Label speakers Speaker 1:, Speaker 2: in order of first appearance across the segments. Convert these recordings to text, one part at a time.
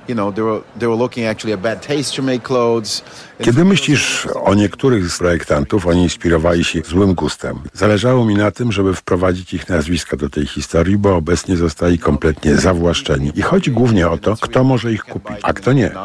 Speaker 1: Kiedy myślisz o niektórych z projektantów, oni inspirowali się złym gustem. Zależało mi na tym, żeby wprowadzić ich nazwiska do tej historii, bo obecnie zostali kompletnie zawłaszczeni. I chodzi głównie o to, kto może ich kupić, a kto nie.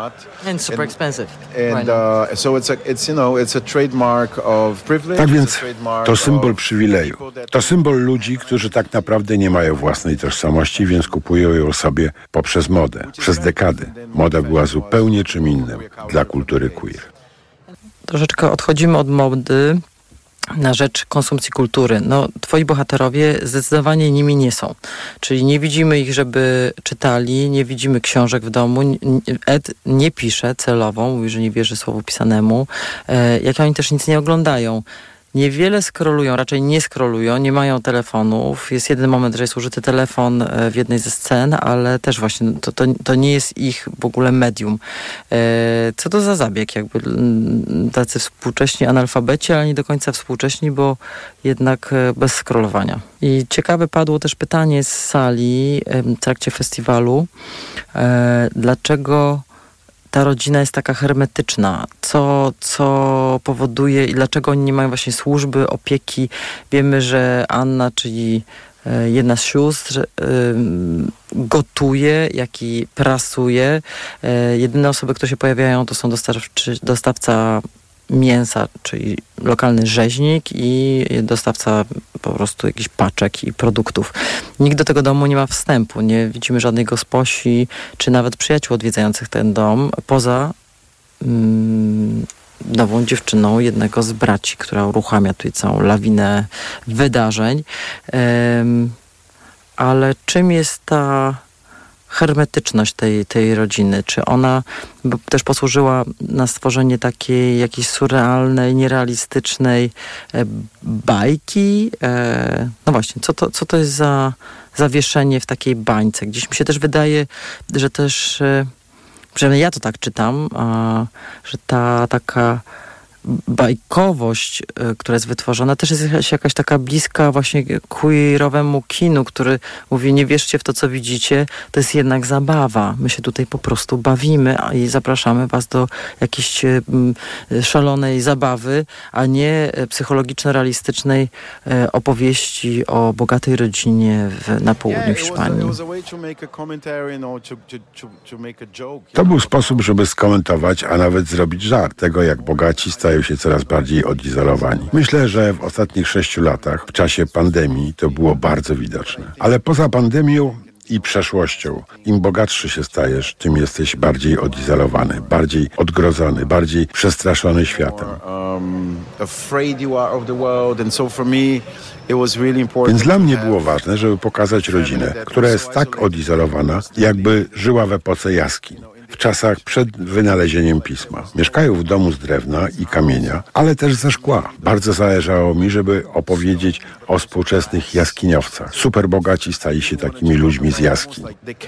Speaker 1: Tak więc to symbol przywileju. To symbol ludzi, którzy tak naprawdę nie mają własnej tożsamości, więc kupują ją sobie poprzez modę. Przez dekady. Moda była zupełnie czym innym dla kultury queer.
Speaker 2: Troszeczkę odchodzimy od mody na rzecz konsumpcji kultury. Twoi bohaterowie zdecydowanie nimi nie są. Czyli nie widzimy ich, żeby czytali, nie widzimy książek w domu. Ed nie pisze celowo, mówi, że nie wierzy słowu pisanemu. Jak oni też nic nie oglądają. Niewiele scrollują, raczej nie scrollują, nie mają telefonów. Jest jeden moment, że jest użyty telefon w jednej ze scen, ale też właśnie to nie jest ich w ogóle medium. Co to za zabieg? Jakby tacy współcześni analfabeci, ale nie do końca współcześni, bo jednak bez scrollowania. I ciekawe padło też pytanie z sali w trakcie festiwalu, dlaczego ta rodzina jest taka hermetyczna, co powoduje i dlaczego oni nie mają właśnie służby, opieki. Wiemy, że Anna, czyli jedna z sióstr, gotuje, jak i prasuje. Jedyne osoby, które się pojawiają, to są dostawca mięsa, czyli lokalny rzeźnik i dostawca po prostu jakichś paczek i produktów. Nikt do tego domu nie ma wstępu. Nie widzimy żadnej gosposi, czy nawet przyjaciół odwiedzających ten dom, poza nową dziewczyną jednego z braci, która uruchamia tutaj całą lawinę wydarzeń. Ale czym jest ta hermetyczność tej rodziny? Czy ona też posłużyła na stworzenie takiej jakiejś surrealnej, nierealistycznej bajki? No właśnie, co to jest za zawieszenie w takiej bańce? Gdzieś mi się też wydaje, że też, przynajmniej ja to tak czytam, że ta taka bajkowość, która jest wytworzona, też jest jakaś taka bliska właśnie queerowemu kinu, który mówi, nie wierzcie w to, co widzicie, to jest jednak zabawa. My się tutaj po prostu bawimy i zapraszamy was do jakiejś szalonej zabawy, a nie psychologiczno-realistycznej opowieści o bogatej rodzinie na południu Hiszpanii.
Speaker 1: To był sposób, żeby skomentować, a nawet zrobić żart tego, jak bogaci stają się coraz bardziej odizolowani. Myślę, że w ostatnich 6 latach, w czasie pandemii, to było bardzo widoczne. Ale poza pandemią i przeszłością, im bogatszy się stajesz, tym jesteś bardziej odizolowany, bardziej odgrodzony, bardziej przestraszony światem. Więc dla mnie było ważne, żeby pokazać rodzinę, która jest tak odizolowana, jakby żyła w epoce jaskiń. W czasach przed wynalezieniem pisma. Mieszkają w domu z drewna i kamienia, ale też ze szkła. Bardzo zależało mi, żeby opowiedzieć o współczesnych jaskiniowcach. Superbogaci stali się takimi ludźmi z jaskiń.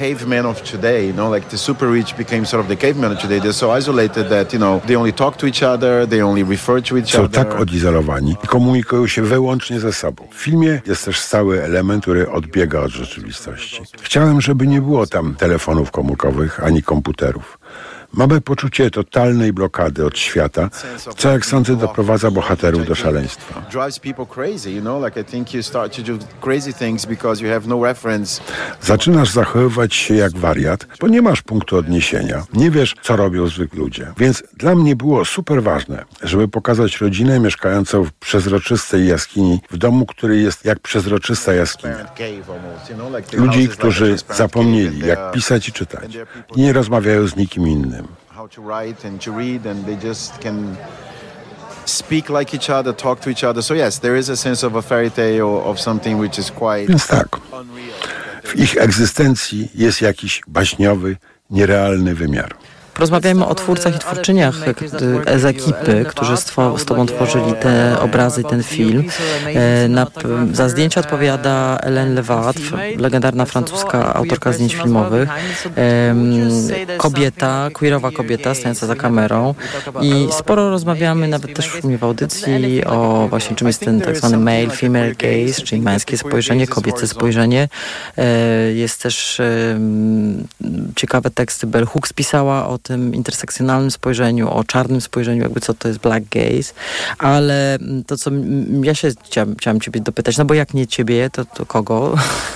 Speaker 1: Są tak odizolowani i komunikują się wyłącznie ze sobą. W filmie jest też stały element, który odbiega od rzeczywistości. Chciałem, żeby nie było tam telefonów komórkowych ani komputerów. Mamy poczucie totalnej blokady od świata, co jak sądzę doprowadza bohaterów do szaleństwa. Zaczynasz zachowywać się jak wariat, bo nie masz punktu odniesienia. Nie wiesz, co robią zwykli ludzie. Więc dla mnie było super ważne, żeby pokazać rodzinę mieszkającą w przezroczystej jaskini, w domu, który jest jak przezroczysta jaskinia. Ludzi, którzy zapomnieli, jak pisać i czytać. I nie rozmawiają z nikim innym. Więc tak, w ich egzystencji jest jakiś baśniowy, nierealny wymiar.
Speaker 2: Porozmawiajmy o twórcach i twórczyniach z ekipy, którzy z tobą tworzyli te obrazy, ten film. Za zdjęcia odpowiada Hélène Levatre, legendarna francuska autorka zdjęć filmowych. Kobieta, queerowa kobieta stojąca za kamerą. I sporo rozmawiamy, nawet też w audycji, o właśnie czym jest ten tak zwany male, female gaze, czyli męskie spojrzenie, kobiece spojrzenie. Jest też ciekawe teksty Bell Hooks pisała o tym intersekcjonalnym spojrzeniu, o czarnym spojrzeniu, jakby co to jest black gaze, ale to, co ja się chciałam ciebie dopytać, no bo jak nie ciebie, to kogo?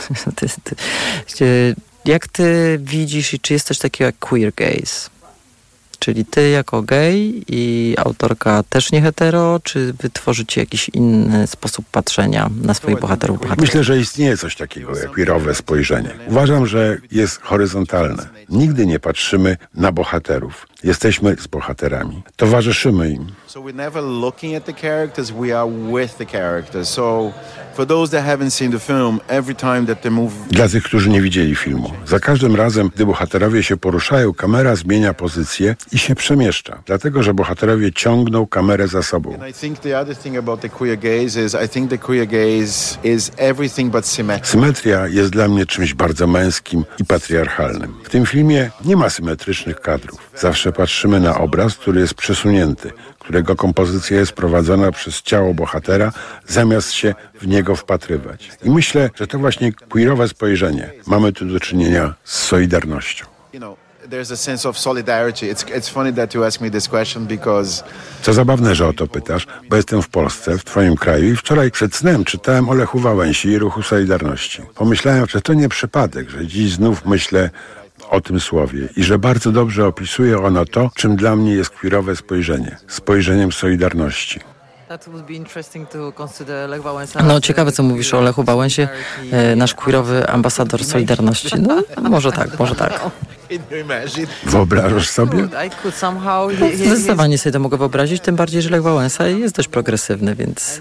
Speaker 2: Jak ty widzisz i czy jest coś takiego jak queer gaze? Czyli ty jako gej i autorka też nie hetero, czy wy tworzycie jakiś inny sposób patrzenia na swoich bohaterów?
Speaker 1: Myślę, że istnieje coś takiego jak queerowe spojrzenie. Uważam, że jest horyzontalne. Nigdy nie patrzymy na bohaterów. Jesteśmy z bohaterami. Towarzyszymy im.
Speaker 3: So we're never looking at the characters, we are with the characters. So for those that haven't seen the film, every time that they move...
Speaker 1: Dla tych, którzy nie widzieli filmu. Za każdym razem, gdy bohaterowie się poruszają, kamera zmienia pozycję i się przemieszcza. Dlatego, że bohaterowie ciągną kamerę za sobą.
Speaker 3: And I think the other thing about the queer gaze is I think the queer gaze is everything but symmetric.
Speaker 1: Symetria jest dla mnie czymś bardzo męskim i patriarchalnym. W tym filmie nie ma symetrycznych kadrów. Zawsze patrzymy na obraz, który jest przesunięty, którego kompozycja jest prowadzona przez ciało bohatera, zamiast się w niego wpatrywać. I myślę, że to właśnie queerowe spojrzenie. Mamy tu do czynienia z solidarnością.
Speaker 3: You know, there's a sense of solidarity. It's funny that you ask me this question because
Speaker 1: Co zabawne, że o to pytasz, bo jestem w Polsce, w twoim kraju i wczoraj przed snem czytałem o Lechu Wałęsi i ruchu Solidarności. Pomyślałem, że to nie przypadek, że dziś znów myślę o tym słowie i że bardzo dobrze opisuje ono to, czym dla mnie jest queerowe spojrzenie. Spojrzeniem Solidarności.
Speaker 2: No ciekawe, co mówisz o Lechu Wałęsie, nasz queerowy ambasador Solidarności. No, może tak, może tak.
Speaker 1: Wyobrażasz sobie?
Speaker 2: Zdecydowanie sobie to mogę wyobrazić, tym bardziej, że Lech Wałęsa jest dość progresywny, więc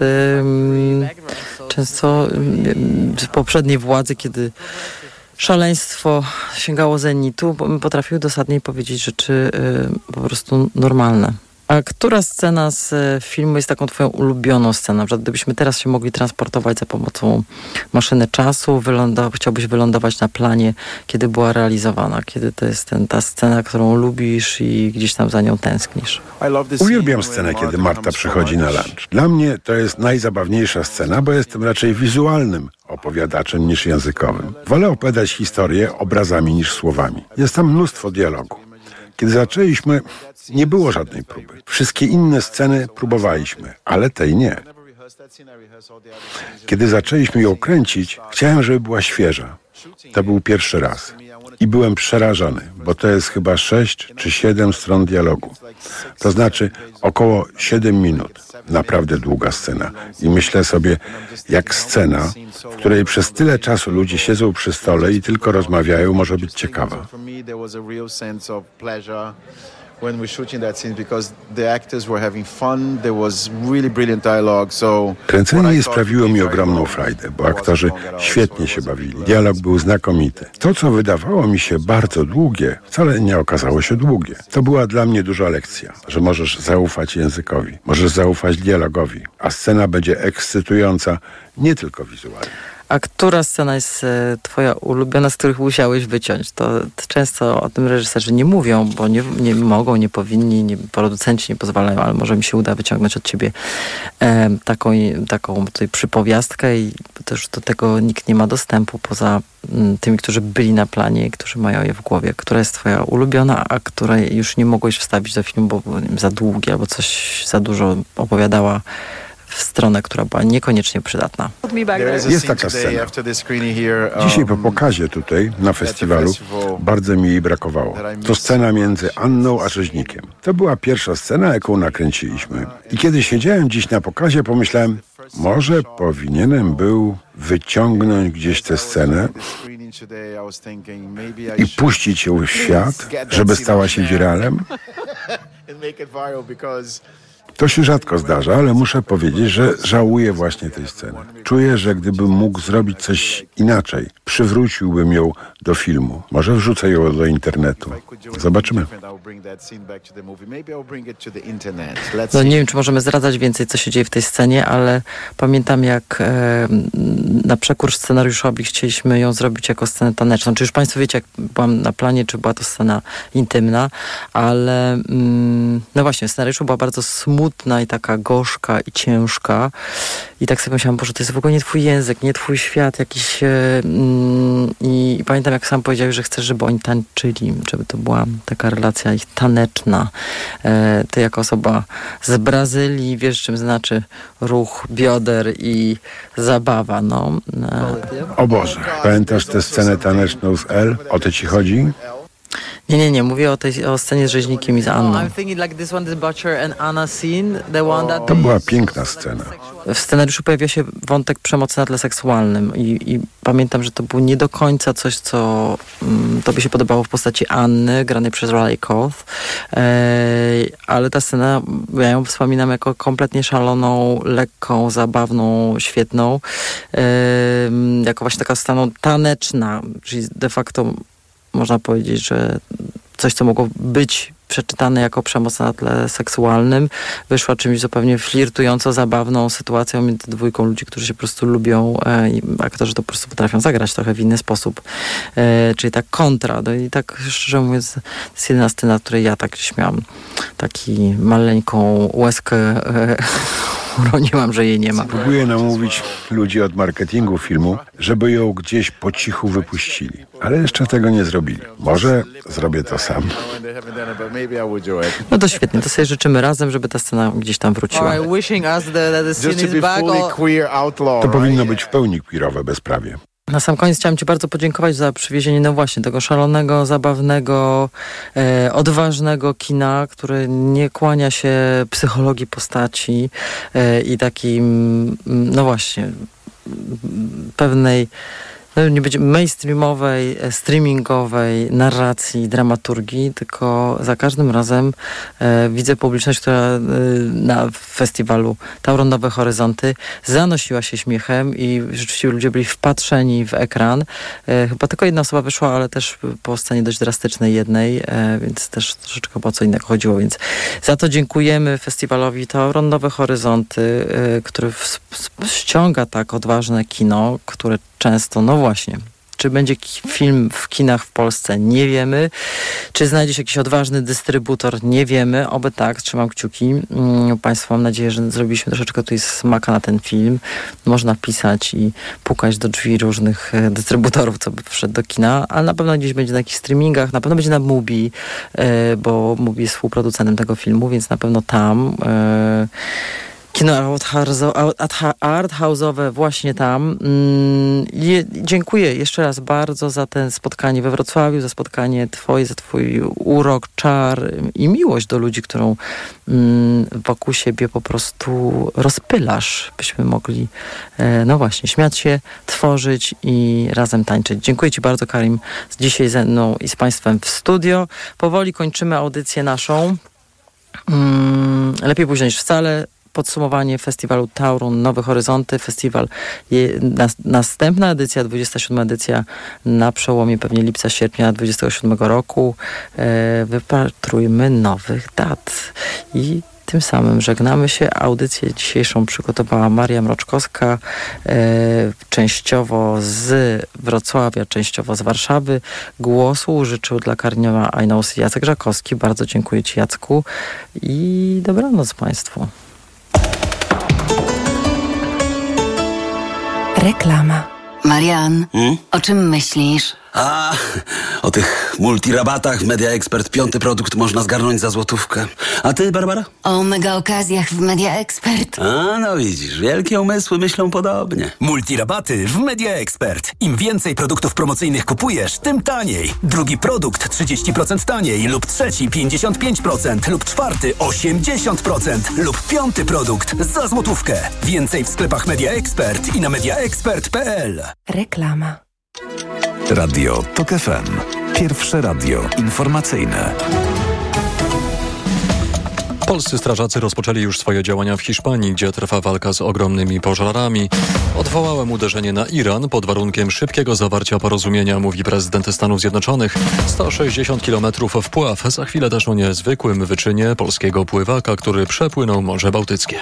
Speaker 2: często w poprzedniej władzy, kiedy szaleństwo sięgało zenitu, potrafił dosadniej powiedzieć rzeczy po prostu normalne. A która scena z filmu jest taką twoją ulubioną sceną? Na przykład gdybyśmy teraz się mogli transportować za pomocą maszyny czasu, chciałbyś wylądować na planie, kiedy była realizowana, kiedy to jest ta scena, którą lubisz i gdzieś tam za nią tęsknisz.
Speaker 1: Uwielbiam scenę, kiedy Marta przychodzi na lunch. Dla mnie to jest najzabawniejsza scena, bo jestem raczej wizualnym opowiadaczem niż językowym. Wolę opowiadać historię obrazami niż słowami. Jest tam mnóstwo dialogu. Kiedy zaczęliśmy, nie było żadnej próby. Wszystkie inne sceny próbowaliśmy, ale tej nie. Kiedy zaczęliśmy ją kręcić, chciałem, żeby była świeża. To był pierwszy raz. I byłem przerażony, bo to jest chyba 6 czy 7 stron dialogu. To znaczy około 7 minut. Naprawdę długa scena. I myślę sobie, jak scena, w której przez tyle czasu ludzie siedzą przy stole i tylko rozmawiają, może być ciekawa.
Speaker 3: When we're shooting that scene because the actors were having fun, there was really brilliant dialogue, so...
Speaker 1: Kręcenie jej sprawiło mi ogromną frajdę, bo aktorzy świetnie się bawili. Dialog był znakomity. To, co wydawało mi się bardzo długie, wcale nie okazało się długie. To była dla mnie duża lekcja, że możesz zaufać językowi, możesz zaufać dialogowi, a scena będzie ekscytująca nie tylko wizualnie.
Speaker 2: A która scena jest twoja ulubiona, z których musiałeś wyciąć? To często o tym reżyserzy nie mówią, bo nie mogą, nie powinni, producenci nie pozwalają, ale może mi się uda wyciągnąć od ciebie taką tutaj przypowiastkę i też do tego nikt nie ma dostępu poza tymi, którzy byli na planie i którzy mają je w głowie. Która jest twoja ulubiona, a której już nie mogłeś wstawić do filmu, bo za długie, albo coś za dużo opowiadała w stronę, która była niekoniecznie przydatna.
Speaker 1: Jest taka scena. Dzisiaj po pokazie tutaj, na festiwalu, bardzo mi jej brakowało. To scena między Anną a rzeźnikiem. To była pierwsza scena, jaką nakręciliśmy. I kiedy siedziałem dziś na pokazie, pomyślałem, może powinienem był wyciągnąć gdzieś tę scenę i puścić ją w świat, żeby stała się wiralem. To się rzadko zdarza, ale muszę powiedzieć, że żałuję właśnie tej sceny. Czuję, że gdybym mógł zrobić coś inaczej, przywróciłbym ją do filmu. Może wrzucę ją do internetu. Zobaczymy.
Speaker 2: No nie wiem, czy możemy zdradzać więcej, co się dzieje w tej scenie, ale pamiętam, jak na przekór scenariuszowi chcieliśmy ją zrobić jako scenę taneczną. Czy już Państwo wiecie, jak byłam na planie, czy była to scena intymna, ale no właśnie, w scenariuszu była bardzo smutna i taka gorzka i ciężka. I tak sobie myślałam, Boże, to jest w ogóle nie twój język, nie twój świat jakiś. I pamiętam, jak sam powiedziałeś, że chcesz, żeby oni tańczyli, żeby to była taka relacja ich taneczna. Ty jako osoba z Brazylii wiesz, czym znaczy ruch bioder i zabawa, no.
Speaker 1: O Boże, pamiętasz tę scenę taneczną z L? O to ci chodzi?
Speaker 2: Nie, mówię o scenie z rzeźnikiem i z Anną.
Speaker 1: To była piękna scena.
Speaker 2: W scenariuszu pojawia się wątek przemocy na tle seksualnym i pamiętam, że to było nie do końca coś, co tobie się podobało w postaci Anny, granej przez Riley Keough, ale ta scena, ja ją wspominam jako kompletnie szaloną, lekką, zabawną, świetną, jako właśnie taka scena taneczna, czyli de facto można powiedzieć, że coś, co mogło być przeczytane jako przemoc na tle seksualnym, wyszła czymś zupełnie flirtująco zabawną sytuacją między dwójką ludzi, którzy się po prostu lubią i aktorzy to po prostu potrafią zagrać trochę w inny sposób. Czyli tak kontra. No i tak szczerze mówiąc, to jest jedyna scena, na której ja tak gdzieś miałam taki maleńką łezkę uroniłam, że jej nie ma.
Speaker 1: Próbuję namówić ludzi od marketingu filmu, żeby ją gdzieś po cichu wypuścili. Ale jeszcze tego nie zrobili. Może zrobię to sam.
Speaker 2: No to świetnie, to sobie życzymy razem, żeby ta scena gdzieś tam wróciła.
Speaker 1: To powinno być w pełni queerowe bezprawie.
Speaker 2: Na sam koniec chciałam Ci bardzo podziękować za przywiezienie, no właśnie, tego szalonego, zabawnego, odważnego kina, który nie kłania się psychologii postaci i takim, no właśnie, pewnej, no nie będzie mainstreamowej, streamingowej narracji, dramaturgii, tylko za każdym razem widzę publiczność, która na festiwalu Tauron Nowe Horyzonty zanosiła się śmiechem i rzeczywiście ludzie byli wpatrzeni w ekran. Chyba tylko jedna osoba wyszła, ale też po scenie dość drastycznej jednej, więc też troszeczkę o co innego chodziło, więc za to dziękujemy festiwalowi Tauron Nowe Horyzonty, który ściąga tak odważne kino, które często, no właśnie, czy będzie film w kinach w Polsce? Nie wiemy. Czy znajdzie się jakiś odważny dystrybutor? Nie wiemy. Oby tak, trzymam kciuki. Państwu mam nadzieję, że zrobiliśmy troszeczkę tutaj smaka na ten film. Można pisać i pukać do drzwi różnych dystrybutorów, co by wszedł do kina, ale na pewno gdzieś będzie na jakichś streamingach, na pewno będzie na Mubi, bo Mubi jest współproducentem tego filmu, więc na pewno tam. Kino arthouse'owe właśnie tam. Dziękuję jeszcze raz bardzo za to spotkanie we Wrocławiu, za spotkanie Twoje, za Twój urok, czar i miłość do ludzi, którą wokół siebie po prostu rozpylasz, byśmy mogli, no właśnie, śmiać się, tworzyć i razem tańczyć. Dziękuję Ci bardzo, Karim, dzisiaj ze mną i z Państwem w studio. Powoli kończymy audycję naszą. Lepiej późno niż wcale. Podsumowanie festiwalu Tauron Nowe Horyzonty. Festiwal, następna edycja, 27. edycja na przełomie pewnie lipca-sierpnia 27 roku. Wypatrujmy nowych dat. I tym samym żegnamy się. Audycję dzisiejszą przygotowała Maria Mroczkowska, częściowo z Wrocławia, częściowo z Warszawy. Głosu użyczył dla Karniowa I Knows Jacek Żakowski. Bardzo dziękuję Ci, Jacku, i dobranoc Państwu.
Speaker 4: Reklama. Marian, o czym myślisz?
Speaker 5: O tych multirabatach Media Expert 5. produkt można zgarnąć za złotówkę. A ty, Barbara?
Speaker 4: O mega okazjach w Media Expert.
Speaker 5: No widzisz, wielkie umysły myślą podobnie.
Speaker 6: Multirabaty w Media Expert. Im więcej produktów promocyjnych kupujesz, tym taniej. Drugi produkt 30% taniej lub trzeci 55% lub czwarty 80% lub 5. produkt za złotówkę. Więcej w sklepach Media Expert i na mediaexpert.pl.
Speaker 4: Reklama.
Speaker 7: Radio TOK FM. Pierwsze radio informacyjne.
Speaker 8: Polscy strażacy rozpoczęli już swoje działania w Hiszpanii, gdzie trwa walka z ogromnymi pożarami. Odwołałem uderzenie na Iran pod warunkiem szybkiego zawarcia porozumienia, mówi prezydent Stanów Zjednoczonych. 160 km wpław. Za chwilę też o niezwykłym wyczynie polskiego pływaka, który przepłynął Morze Bałtyckie.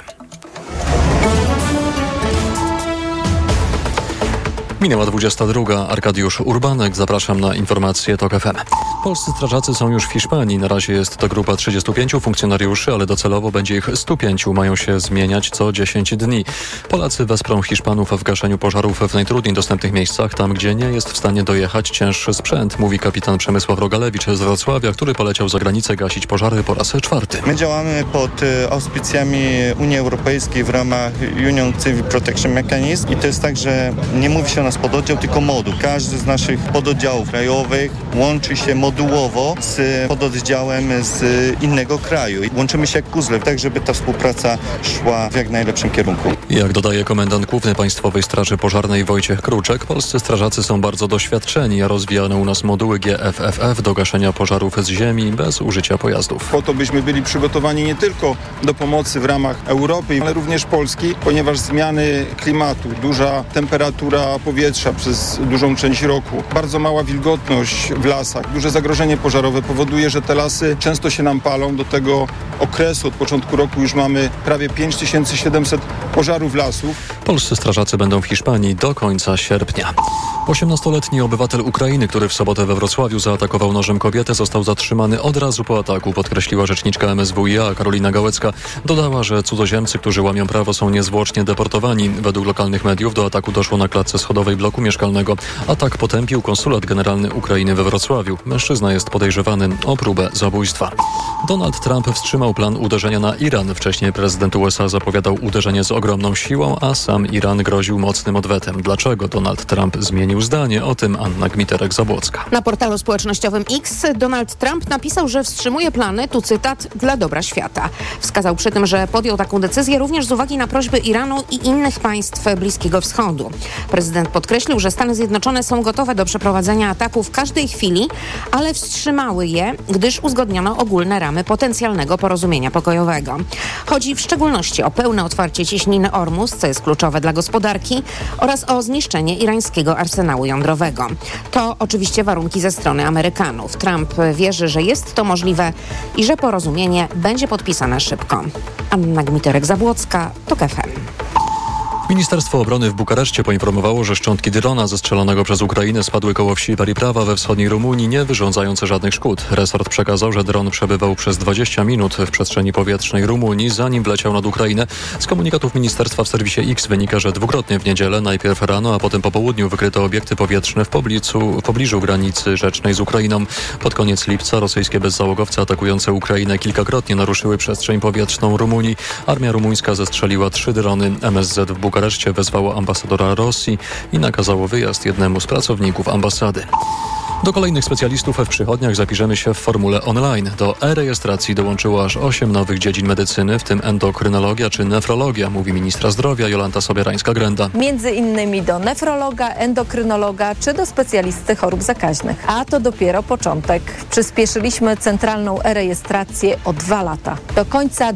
Speaker 8: Minęła 22. Arkadiusz Urbanek. Zapraszam na informacje TOK FM. Polscy strażacy są już w Hiszpanii. Na razie jest to grupa 35 funkcjonariuszy, ale docelowo będzie ich 105. Mają się zmieniać co 10 dni. Polacy wesprą Hiszpanów w gaszeniu pożarów w najtrudniej dostępnych miejscach, tam gdzie nie jest w stanie dojechać cięższy sprzęt, mówi kapitan Przemysław Rogalewicz z Wrocławia, który poleciał za granicę gasić pożary po raz 4.
Speaker 9: My działamy pod auspicjami Unii Europejskiej w ramach Union Civil Protection Mechanism i to jest tak, że nie mówi się o nas pododdział, tylko moduł. Każdy z naszych pododdziałów krajowych łączy się modułowo z pododdziałem z innego kraju. Łączymy się jak puzzle, tak żeby ta współpraca szła w jak najlepszym kierunku.
Speaker 8: Jak dodaje komendant główny Państwowej Straży Pożarnej Wojciech Kruczek, polscy strażacy są bardzo doświadczeni, a rozwijane u nas moduły GFFF do gaszenia pożarów z ziemi bez użycia pojazdów.
Speaker 10: Po to byśmy byli przygotowani nie tylko do pomocy w ramach Europy, ale również Polski, ponieważ zmiany klimatu, duża temperatura powietrza przez dużą część roku, bardzo mała wilgotność w lasach, duże zagrożenie pożarowe powoduje, że te lasy często się nam palą. Do tego okresu od początku roku już mamy prawie 5700 pożarów lasów.
Speaker 8: Polscy strażacy będą w Hiszpanii do końca sierpnia. 18-letni obywatel Ukrainy, który w sobotę we Wrocławiu zaatakował nożem kobietę, został zatrzymany od razu po ataku, podkreśliła rzeczniczka MSWiA Karolina Gałecka. Dodała, że cudzoziemcy, którzy łamią prawo, są niezwłocznie deportowani. Według lokalnych mediów do ataku doszło na klatce schodowej bloku mieszkalnego. Atak potępił konsulat generalny Ukrainy we Wrocławiu. Mężczyzna jest podejrzewany o próbę zabójstwa. Donald Trump wstrzymał plan uderzenia na Iran. Wcześniej prezydent USA zapowiadał uderzenie z ogromną siłą, a sam Iran groził mocnym odwetem. Dlaczego Donald Trump zmienił zdanie? O tym Anna Gmiterek-Zabłocka.
Speaker 11: Na portalu społecznościowym X Donald Trump napisał, że wstrzymuje plany, tu cytat, dla dobra świata. Wskazał przy tym, że podjął taką decyzję również z uwagi na prośby Iranu i innych państw Bliskiego Wschodu. Prezydent podkreślił, że Stany Zjednoczone są gotowe do przeprowadzenia ataku w każdej chwili, ale wstrzymały je, gdyż uzgodniono ogólne ramy potencjalnego porozumienia pokojowego. Chodzi w szczególności o pełne otwarcie cieśniny Ormus, co jest kluczowe dla gospodarki, oraz o zniszczenie irańskiego arsenału jądrowego. To oczywiście warunki ze strony Amerykanów. Trump wierzy, że jest to możliwe i że porozumienie będzie podpisane szybko. Anna Gmiterek-Zabłocka, TOK FM.
Speaker 8: Ministerstwo Obrony w Bukareszcie poinformowało, że szczątki drona zestrzelonego przez Ukrainę spadły koło wsi Periprawa we wschodniej Rumunii, nie wyrządzając żadnych szkód. Resort przekazał, że dron przebywał przez 20 minut w przestrzeni powietrznej Rumunii, zanim wleciał nad Ukrainę. Z komunikatów ministerstwa w serwisie X wynika, że dwukrotnie w niedzielę, najpierw rano, a potem po południu wykryto obiekty powietrzne w pobliżu granicy rzecznej z Ukrainą. Pod koniec lipca rosyjskie bezzałogowce atakujące Ukrainę kilkakrotnie naruszyły przestrzeń powietrzną Rumunii. Armia rumuńska zestrzeliła 3 drony. MSZ w Bukareszcie wezwało ambasadora Rosji i nakazało wyjazd jednemu z pracowników ambasady. Do kolejnych specjalistów w przychodniach zapiszemy się w formule online. Do e-rejestracji dołączyło aż 8 nowych dziedzin medycyny, w tym endokrynologia czy nefrologia, mówi ministra zdrowia Jolanta Sobierańska-Grenda.
Speaker 12: Między innymi do nefrologa, endokrynologa czy do specjalisty chorób zakaźnych. A to dopiero początek. Przyspieszyliśmy centralną e-rejestrację o 2 lata. Do końca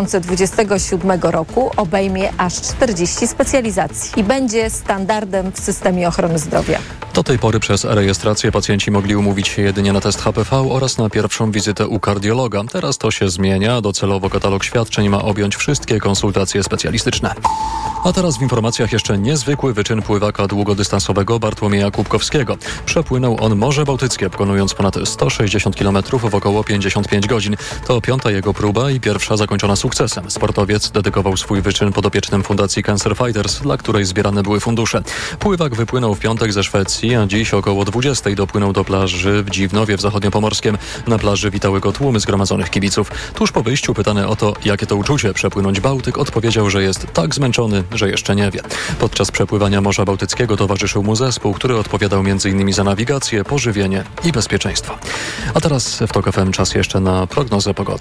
Speaker 12: 2027 roku obejmie aż 40 specjalizacji i będzie standardem w systemie ochrony zdrowia.
Speaker 8: Do tej pory przez e-rejestrację pacjenci mogli umówić się jedynie na test HPV oraz na pierwszą wizytę u kardiologa. Teraz to się zmienia. Docelowo katalog świadczeń ma objąć wszystkie konsultacje specjalistyczne. A teraz w informacjach jeszcze niezwykły wyczyn pływaka długodystansowego Bartłomieja Kubkowskiego. Przepłynął on Morze Bałtyckie, pokonując ponad 160 km w około 55 godzin. To 5. jego próba i pierwsza zakończona sukcesem. Sportowiec dedykował swój wyczyn podopiecznym Fundacji Cancer Fighters, dla której zbierane były fundusze. Pływak wypłynął w piątek ze Szwecji, a dziś około 20 dopłynął do plaży w Dziwnowie w Zachodniopomorskiem. Na plaży witały go tłumy zgromadzonych kibiców. Tuż po wyjściu pytany o to, jakie to uczucie przepłynąć Bałtyk, odpowiedział, że jest tak zmęczony, że jeszcze nie wie. Podczas przepływania Morza Bałtyckiego towarzyszył mu zespół, który odpowiadał m.in. za nawigację, pożywienie i bezpieczeństwo. A teraz w TOK FM czas jeszcze na prognozę pogody.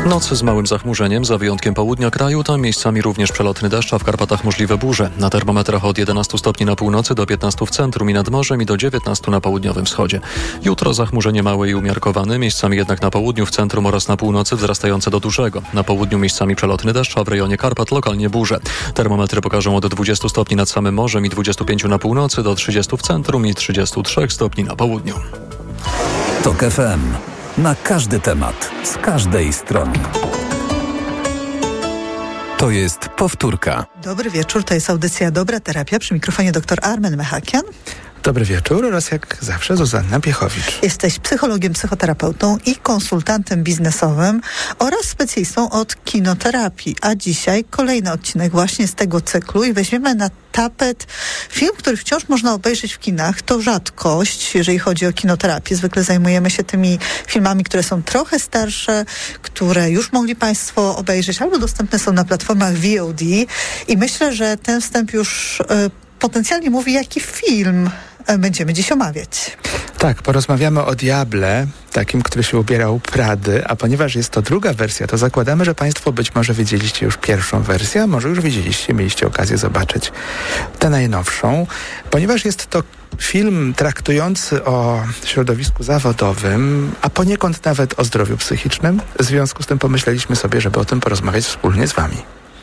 Speaker 8: Noc z małym zachmurzeniem, za wyjątkiem południa kraju, tam miejscami również przelotny deszcz, a w Karpatach możliwe burze. Na termometrach od 11 stopni na północy do 15 w centrum i nad morzem i do 19 na południowym wschodzie. Jutro zachmurzenie małe i umiarkowane, miejscami jednak na południu, w centrum oraz na północy wzrastające do dużego. Na południu miejscami przelotny deszcz, a w rejonie Karpat lokalnie burze. Termometry pokażą od 20 stopni nad samym morzem i 25 na północy do 30 w centrum i 33 stopni na południu.
Speaker 7: TOK FM. Na każdy temat, z każdej strony. To jest powtórka.
Speaker 13: Dobry wieczór, to jest audycja Dobra Terapia. Przy mikrofonie dr Armen Mechakian.
Speaker 14: Dobry wieczór oraz jak zawsze Zuzanna Piechowicz.
Speaker 13: Jesteś psychologiem, psychoterapeutą i konsultantem biznesowym oraz specjalistą od kinoterapii. A dzisiaj kolejny odcinek właśnie z tego cyklu i weźmiemy na tapet film, który wciąż można obejrzeć w kinach. To rzadkość, jeżeli chodzi o kinoterapię. Zwykle zajmujemy się tymi filmami, które są trochę starsze, które już mogli Państwo obejrzeć albo dostępne są na platformach VOD. I myślę, że ten wstęp już potencjalnie mówi, jaki film będziemy dziś omawiać.
Speaker 14: Tak, porozmawiamy o Diable, takim, który się ubierał Prady, a ponieważ jest to druga wersja, to zakładamy, że Państwo być może widzieliście już pierwszą wersję, a może już widzieliście, mieliście okazję zobaczyć tę najnowszą. Ponieważ jest to film traktujący o środowisku zawodowym, a poniekąd nawet o zdrowiu psychicznym, w związku z tym pomyśleliśmy sobie, żeby o tym porozmawiać wspólnie z Wami.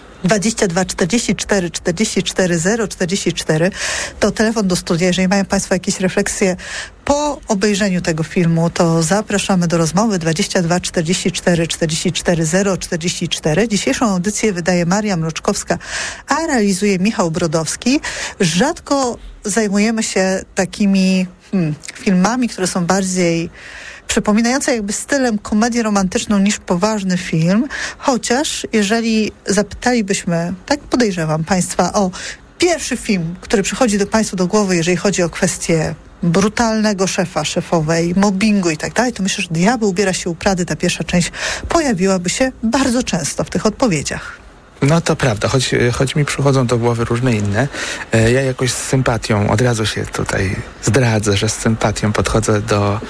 Speaker 13: 22 44 44 044 to telefon do studia. Jeżeli mają Państwo jakieś refleksje po obejrzeniu tego filmu, to zapraszamy do rozmowy 22 44 44 044. Dzisiejszą audycję wydaje Maria Mroczkowska, a realizuje Michał Brodowski. Rzadko zajmujemy się takimi filmami, które są bardziej przypominające jakby stylem komedię romantyczną niż poważny film, chociaż jeżeli zapytalibyśmy, tak podejrzewam Państwa, o pierwszy film, który przychodzi do Państwa do głowy, jeżeli chodzi o kwestię brutalnego szefa, szefowej, mobbingu i tak dalej, to myślę, że Diabeł ubiera się u Prady, ta pierwsza część pojawiłaby się bardzo często w tych odpowiedziach.
Speaker 14: No to prawda, choć mi przychodzą do głowy różne inne. Ja jakoś z sympatią, od razu się tutaj zdradzę, że z sympatią podchodzę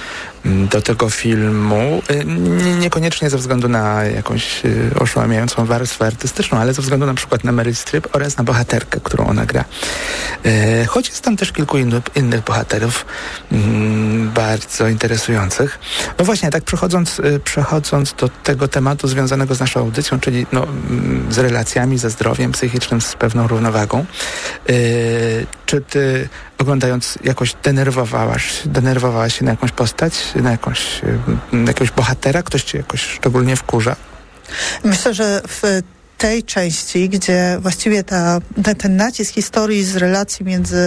Speaker 14: do tego filmu. Niekoniecznie ze względu na jakąś oszałamiającą warstwę artystyczną, ale ze względu na przykład na Meryl Streep oraz na bohaterkę, którą ona gra. Choć jest tam też kilku innych bohaterów bardzo interesujących. No właśnie, tak przechodząc do tego tematu związanego z naszą audycją, czyli z relacjami, ze zdrowiem psychicznym, z pewną równowagą. Czy ty oglądając jakoś denerwowałaś się na jakąś postać, na jakiegoś bohatera? Ktoś cię jakoś szczególnie wkurza?
Speaker 13: Myślę, że w tej części, gdzie właściwie ten nacisk historii z relacji między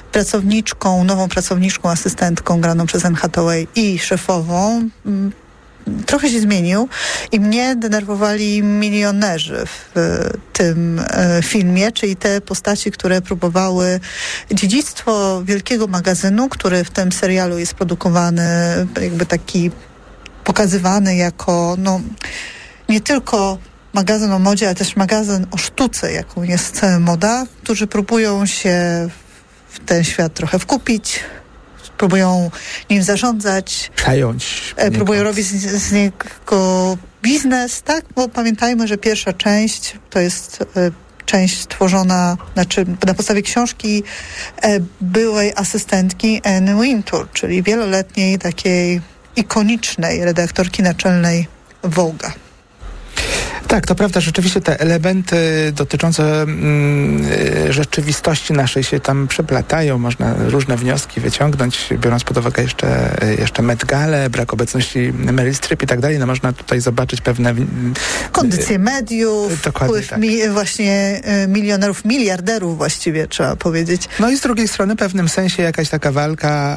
Speaker 13: nową pracowniczką, asystentką graną przez Anne Hathaway i szefową trochę się zmienił i mnie denerwowali milionerzy w tym filmie, czyli te postaci, które próbowały dziedzictwo wielkiego magazynu, który w tym serialu jest produkowany, jakby taki pokazywany jako nie tylko magazyn o modzie, ale też magazyn o sztuce, jaką jest moda, którzy próbują się w ten świat trochę wkupić, próbują nim zarządzać,
Speaker 14: przejąć,
Speaker 13: próbują robić z niego biznes, tak? Bo pamiętajmy, że pierwsza część to jest część stworzona, na podstawie książki byłej asystentki Anne Wintour, czyli wieloletniej takiej ikonicznej redaktorki naczelnej Vogue'a.
Speaker 14: Tak, to prawda, rzeczywiście te elementy dotyczące rzeczywistości naszej się tam przeplatają. Można różne wnioski wyciągnąć, biorąc pod uwagę jeszcze Met Galę, brak obecności Meryl Streep i tak dalej. Można tutaj zobaczyć pewne
Speaker 13: kondycje mediów, wpływ
Speaker 14: tak.
Speaker 13: Właśnie milionerów, miliarderów właściwie trzeba powiedzieć.
Speaker 14: No i z drugiej strony w pewnym sensie jakaś taka walka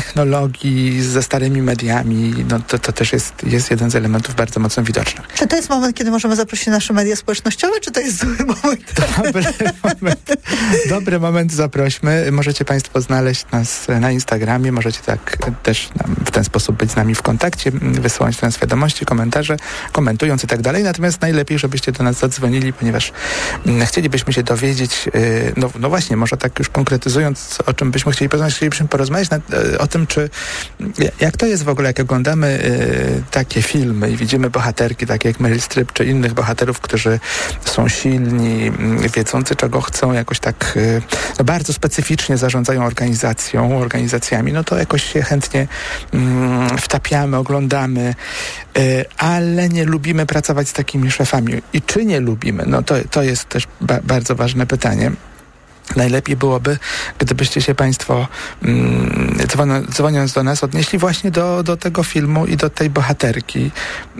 Speaker 14: technologii ze starymi mediami, to też jest jeden z elementów bardzo mocno widocznych.
Speaker 13: Czy to jest moment, kiedy możemy zaprosić nasze media społecznościowe, czy to jest zły moment?
Speaker 14: Dobry moment, zaprośmy. Możecie Państwo znaleźć nas na Instagramie, możecie tak też w ten sposób być z nami w kontakcie, wysyłać nas wiadomości, komentarze, komentując i tak dalej. Natomiast najlepiej, żebyście do nas zadzwonili, ponieważ chcielibyśmy się dowiedzieć, no właśnie, może tak już konkretyzując, o czym byśmy chcielibyśmy porozmawiać o tym, czy jak to jest w ogóle, jak oglądamy takie filmy i widzimy bohaterki, takie jak Meryl Streep, czy innych bohaterów, którzy są silni, wiedzący, czego chcą, jakoś tak bardzo specyficznie zarządzają organizacjami, no to jakoś się chętnie wtapiamy, oglądamy, ale nie lubimy pracować z takimi szefami. I czy nie lubimy? No to jest też bardzo ważne pytanie. Najlepiej byłoby, gdybyście się Państwo dzwoniąc do nas odnieśli właśnie do tego filmu i do tej bohaterki.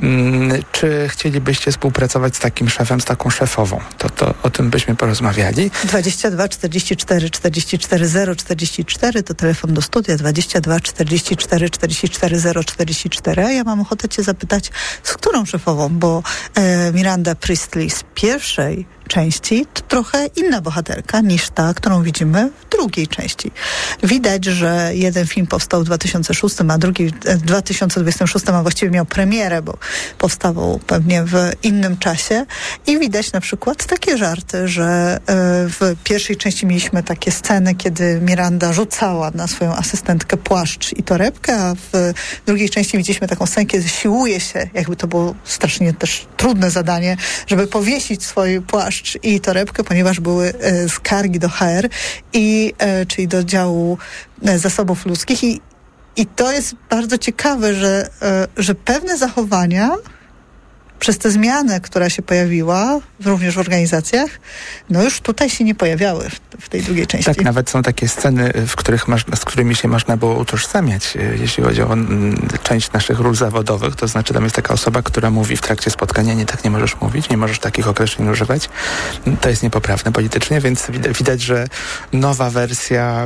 Speaker 14: Czy chcielibyście współpracować z takim szefem, z taką szefową? To o tym byśmy porozmawiali.
Speaker 13: 22 44 44 044 to telefon do studia, 22 44 44 044. A ja mam ochotę Cię zapytać, z którą szefową? Bo Miranda Priestley z pierwszej części to trochę inna bohaterka niż ta, którą widzimy w drugiej części. Widać, że jeden film powstał w 2006, a drugi w 2026, a właściwie miał premierę, bo powstawał pewnie w innym czasie. I widać na przykład takie żarty, że w pierwszej części mieliśmy takie sceny, kiedy Miranda rzucała na swoją asystentkę płaszcz i torebkę, a w drugiej części widzieliśmy taką scenę, kiedy siłuje się, jakby to było strasznie też trudne zadanie, żeby powiesić swój płaszcz i torebkę, ponieważ były skargi do HR, czyli do działu zasobów ludzkich. I to jest bardzo ciekawe, że pewne zachowania przez tę zmianę, która się pojawiła również w organizacjach, no już tutaj się nie pojawiały w tej drugiej części.
Speaker 14: Tak, nawet są takie sceny, z którymi się można było utożsamiać, jeśli chodzi o część naszych ról zawodowych, to znaczy tam jest taka osoba, która mówi w trakcie spotkania, nie, tak nie możesz mówić, nie możesz takich określeń używać. To jest niepoprawne politycznie, więc widać, że nowa wersja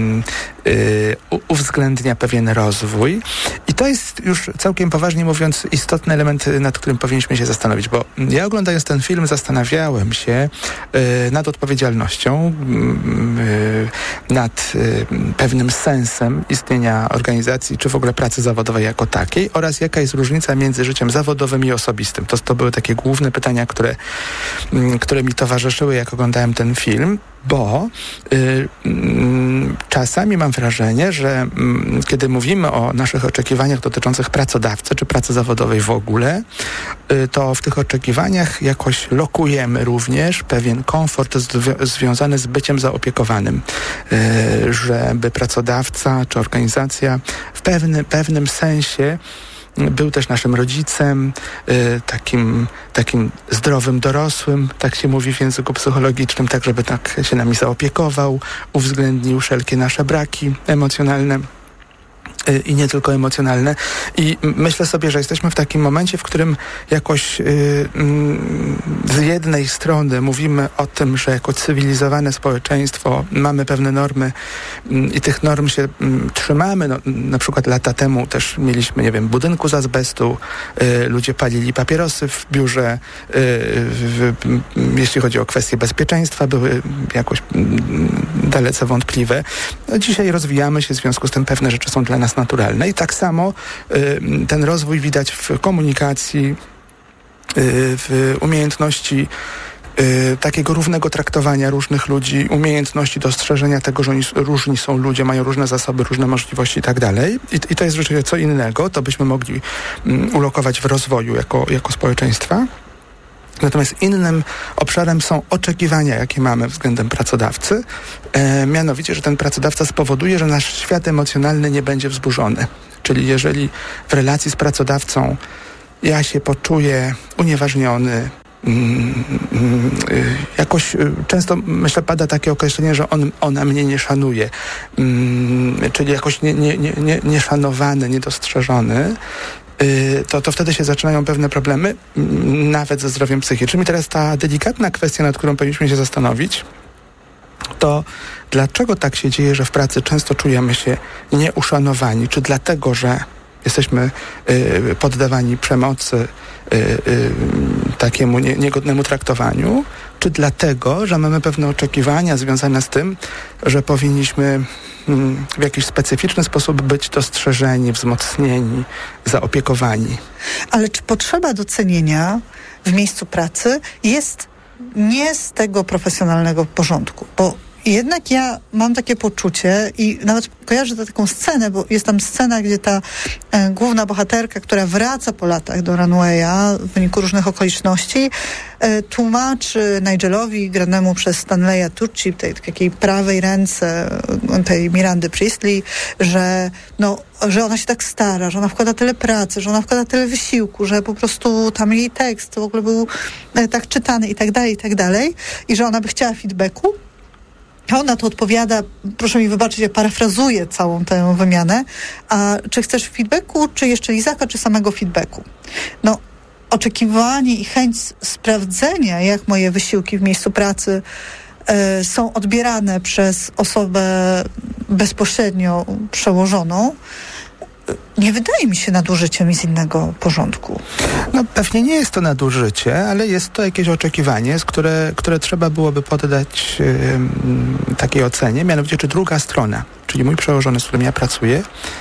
Speaker 14: uwzględnia pewien rozwój i to jest już całkiem poważnie mówiąc istotny element, nad którym powinniśmy się zastanowić, bo ja oglądając ten film zastanawiałem się nad odpowiedzialnością, nad pewnym sensem istnienia organizacji, czy w ogóle pracy zawodowej jako takiej oraz jaka jest różnica między życiem zawodowym i osobistym. To były takie główne pytania, które mi towarzyszyły, jak oglądałem ten film, bo czasami mam wrażenie, że kiedy mówimy o naszych oczekiwaniach dotyczących pracodawcy czy pracy zawodowej w ogóle, to w tych oczekiwaniach jakoś lokujemy również pewien komfort związany z byciem zaopiekowanym, żeby pracodawca czy organizacja w pewnym sensie był też naszym rodzicem, takim zdrowym dorosłym, tak się mówi w języku psychologicznym, tak żeby tak się nami zaopiekował, uwzględnił wszelkie nasze braki emocjonalne i nie tylko emocjonalne. I myślę sobie, że jesteśmy w takim momencie, w którym jakoś z jednej strony mówimy o tym, że jako cywilizowane społeczeństwo mamy pewne normy i tych norm się trzymamy. No, na przykład lata temu też mieliśmy, nie wiem, budynku z azbestu, ludzie palili papierosy w biurze, jeśli chodzi o kwestie bezpieczeństwa, były jakoś dalece wątpliwe. No, dzisiaj rozwijamy się, w związku z tym pewne rzeczy są dla nas naturalne i tak samo ten rozwój widać w komunikacji, w umiejętności takiego równego traktowania różnych ludzi, umiejętności dostrzeżenia tego, że oni różni są ludzie, mają różne zasoby, różne możliwości i tak dalej. I to jest rzeczywiście co innego, to byśmy mogli ulokować w rozwoju jako społeczeństwa. Natomiast innym obszarem są oczekiwania, jakie mamy względem pracodawcy. Mianowicie, że ten pracodawca spowoduje, że nasz świat emocjonalny nie będzie wzburzony. Czyli jeżeli w relacji z pracodawcą ja się poczuję unieważniony, jakoś często, myślę, pada takie określenie, że ona mnie nie szanuje, czyli jakoś nieszanowany, niedostrzeżony, to wtedy się zaczynają pewne problemy, nawet ze zdrowiem psychicznym. I teraz ta delikatna kwestia, nad którą powinniśmy się zastanowić, to dlaczego tak się dzieje, że w pracy często czujemy się nieuszanowani? Czy dlatego, że jesteśmy poddawani przemocy, takiemu niegodnemu traktowaniu, czy dlatego, że mamy pewne oczekiwania związane z tym, że powinniśmy w jakiś specyficzny sposób być dostrzeżeni, wzmocnieni, zaopiekowani.
Speaker 13: Ale czy potrzeba docenienia w miejscu pracy jest nie z tego profesjonalnego porządku? Bo jednak ja mam takie poczucie i nawet kojarzę taką scenę, bo jest tam scena, gdzie ta główna bohaterka, która wraca po latach do Runwaya w wyniku różnych okoliczności, tłumaczy Nigelowi, granemu przez Stanleya Tucci, tej takiej prawej ręce tej Mirandy Priestley, że ona się tak stara, że ona wkłada tyle pracy, że ona wkłada tyle wysiłku, że po prostu tam jej tekst w ogóle był tak czytany i tak dalej, i że ona by chciała feedbacku. A ona to odpowiada, proszę mi wybaczyć, ja parafrazuję całą tę wymianę, a czy chcesz feedbacku, czy jeszcze lizaka, czy samego feedbacku? Oczekiwanie i chęć sprawdzenia, jak moje wysiłki w miejscu pracy są odbierane przez osobę bezpośrednio przełożoną, nie wydaje mi się nadużyciem z innego porządku.
Speaker 14: Pewnie nie jest to nadużycie, ale jest to jakieś oczekiwanie, które trzeba byłoby poddać takiej ocenie, mianowicie czy druga strona, czyli mój przełożony, z którym ja pracuję,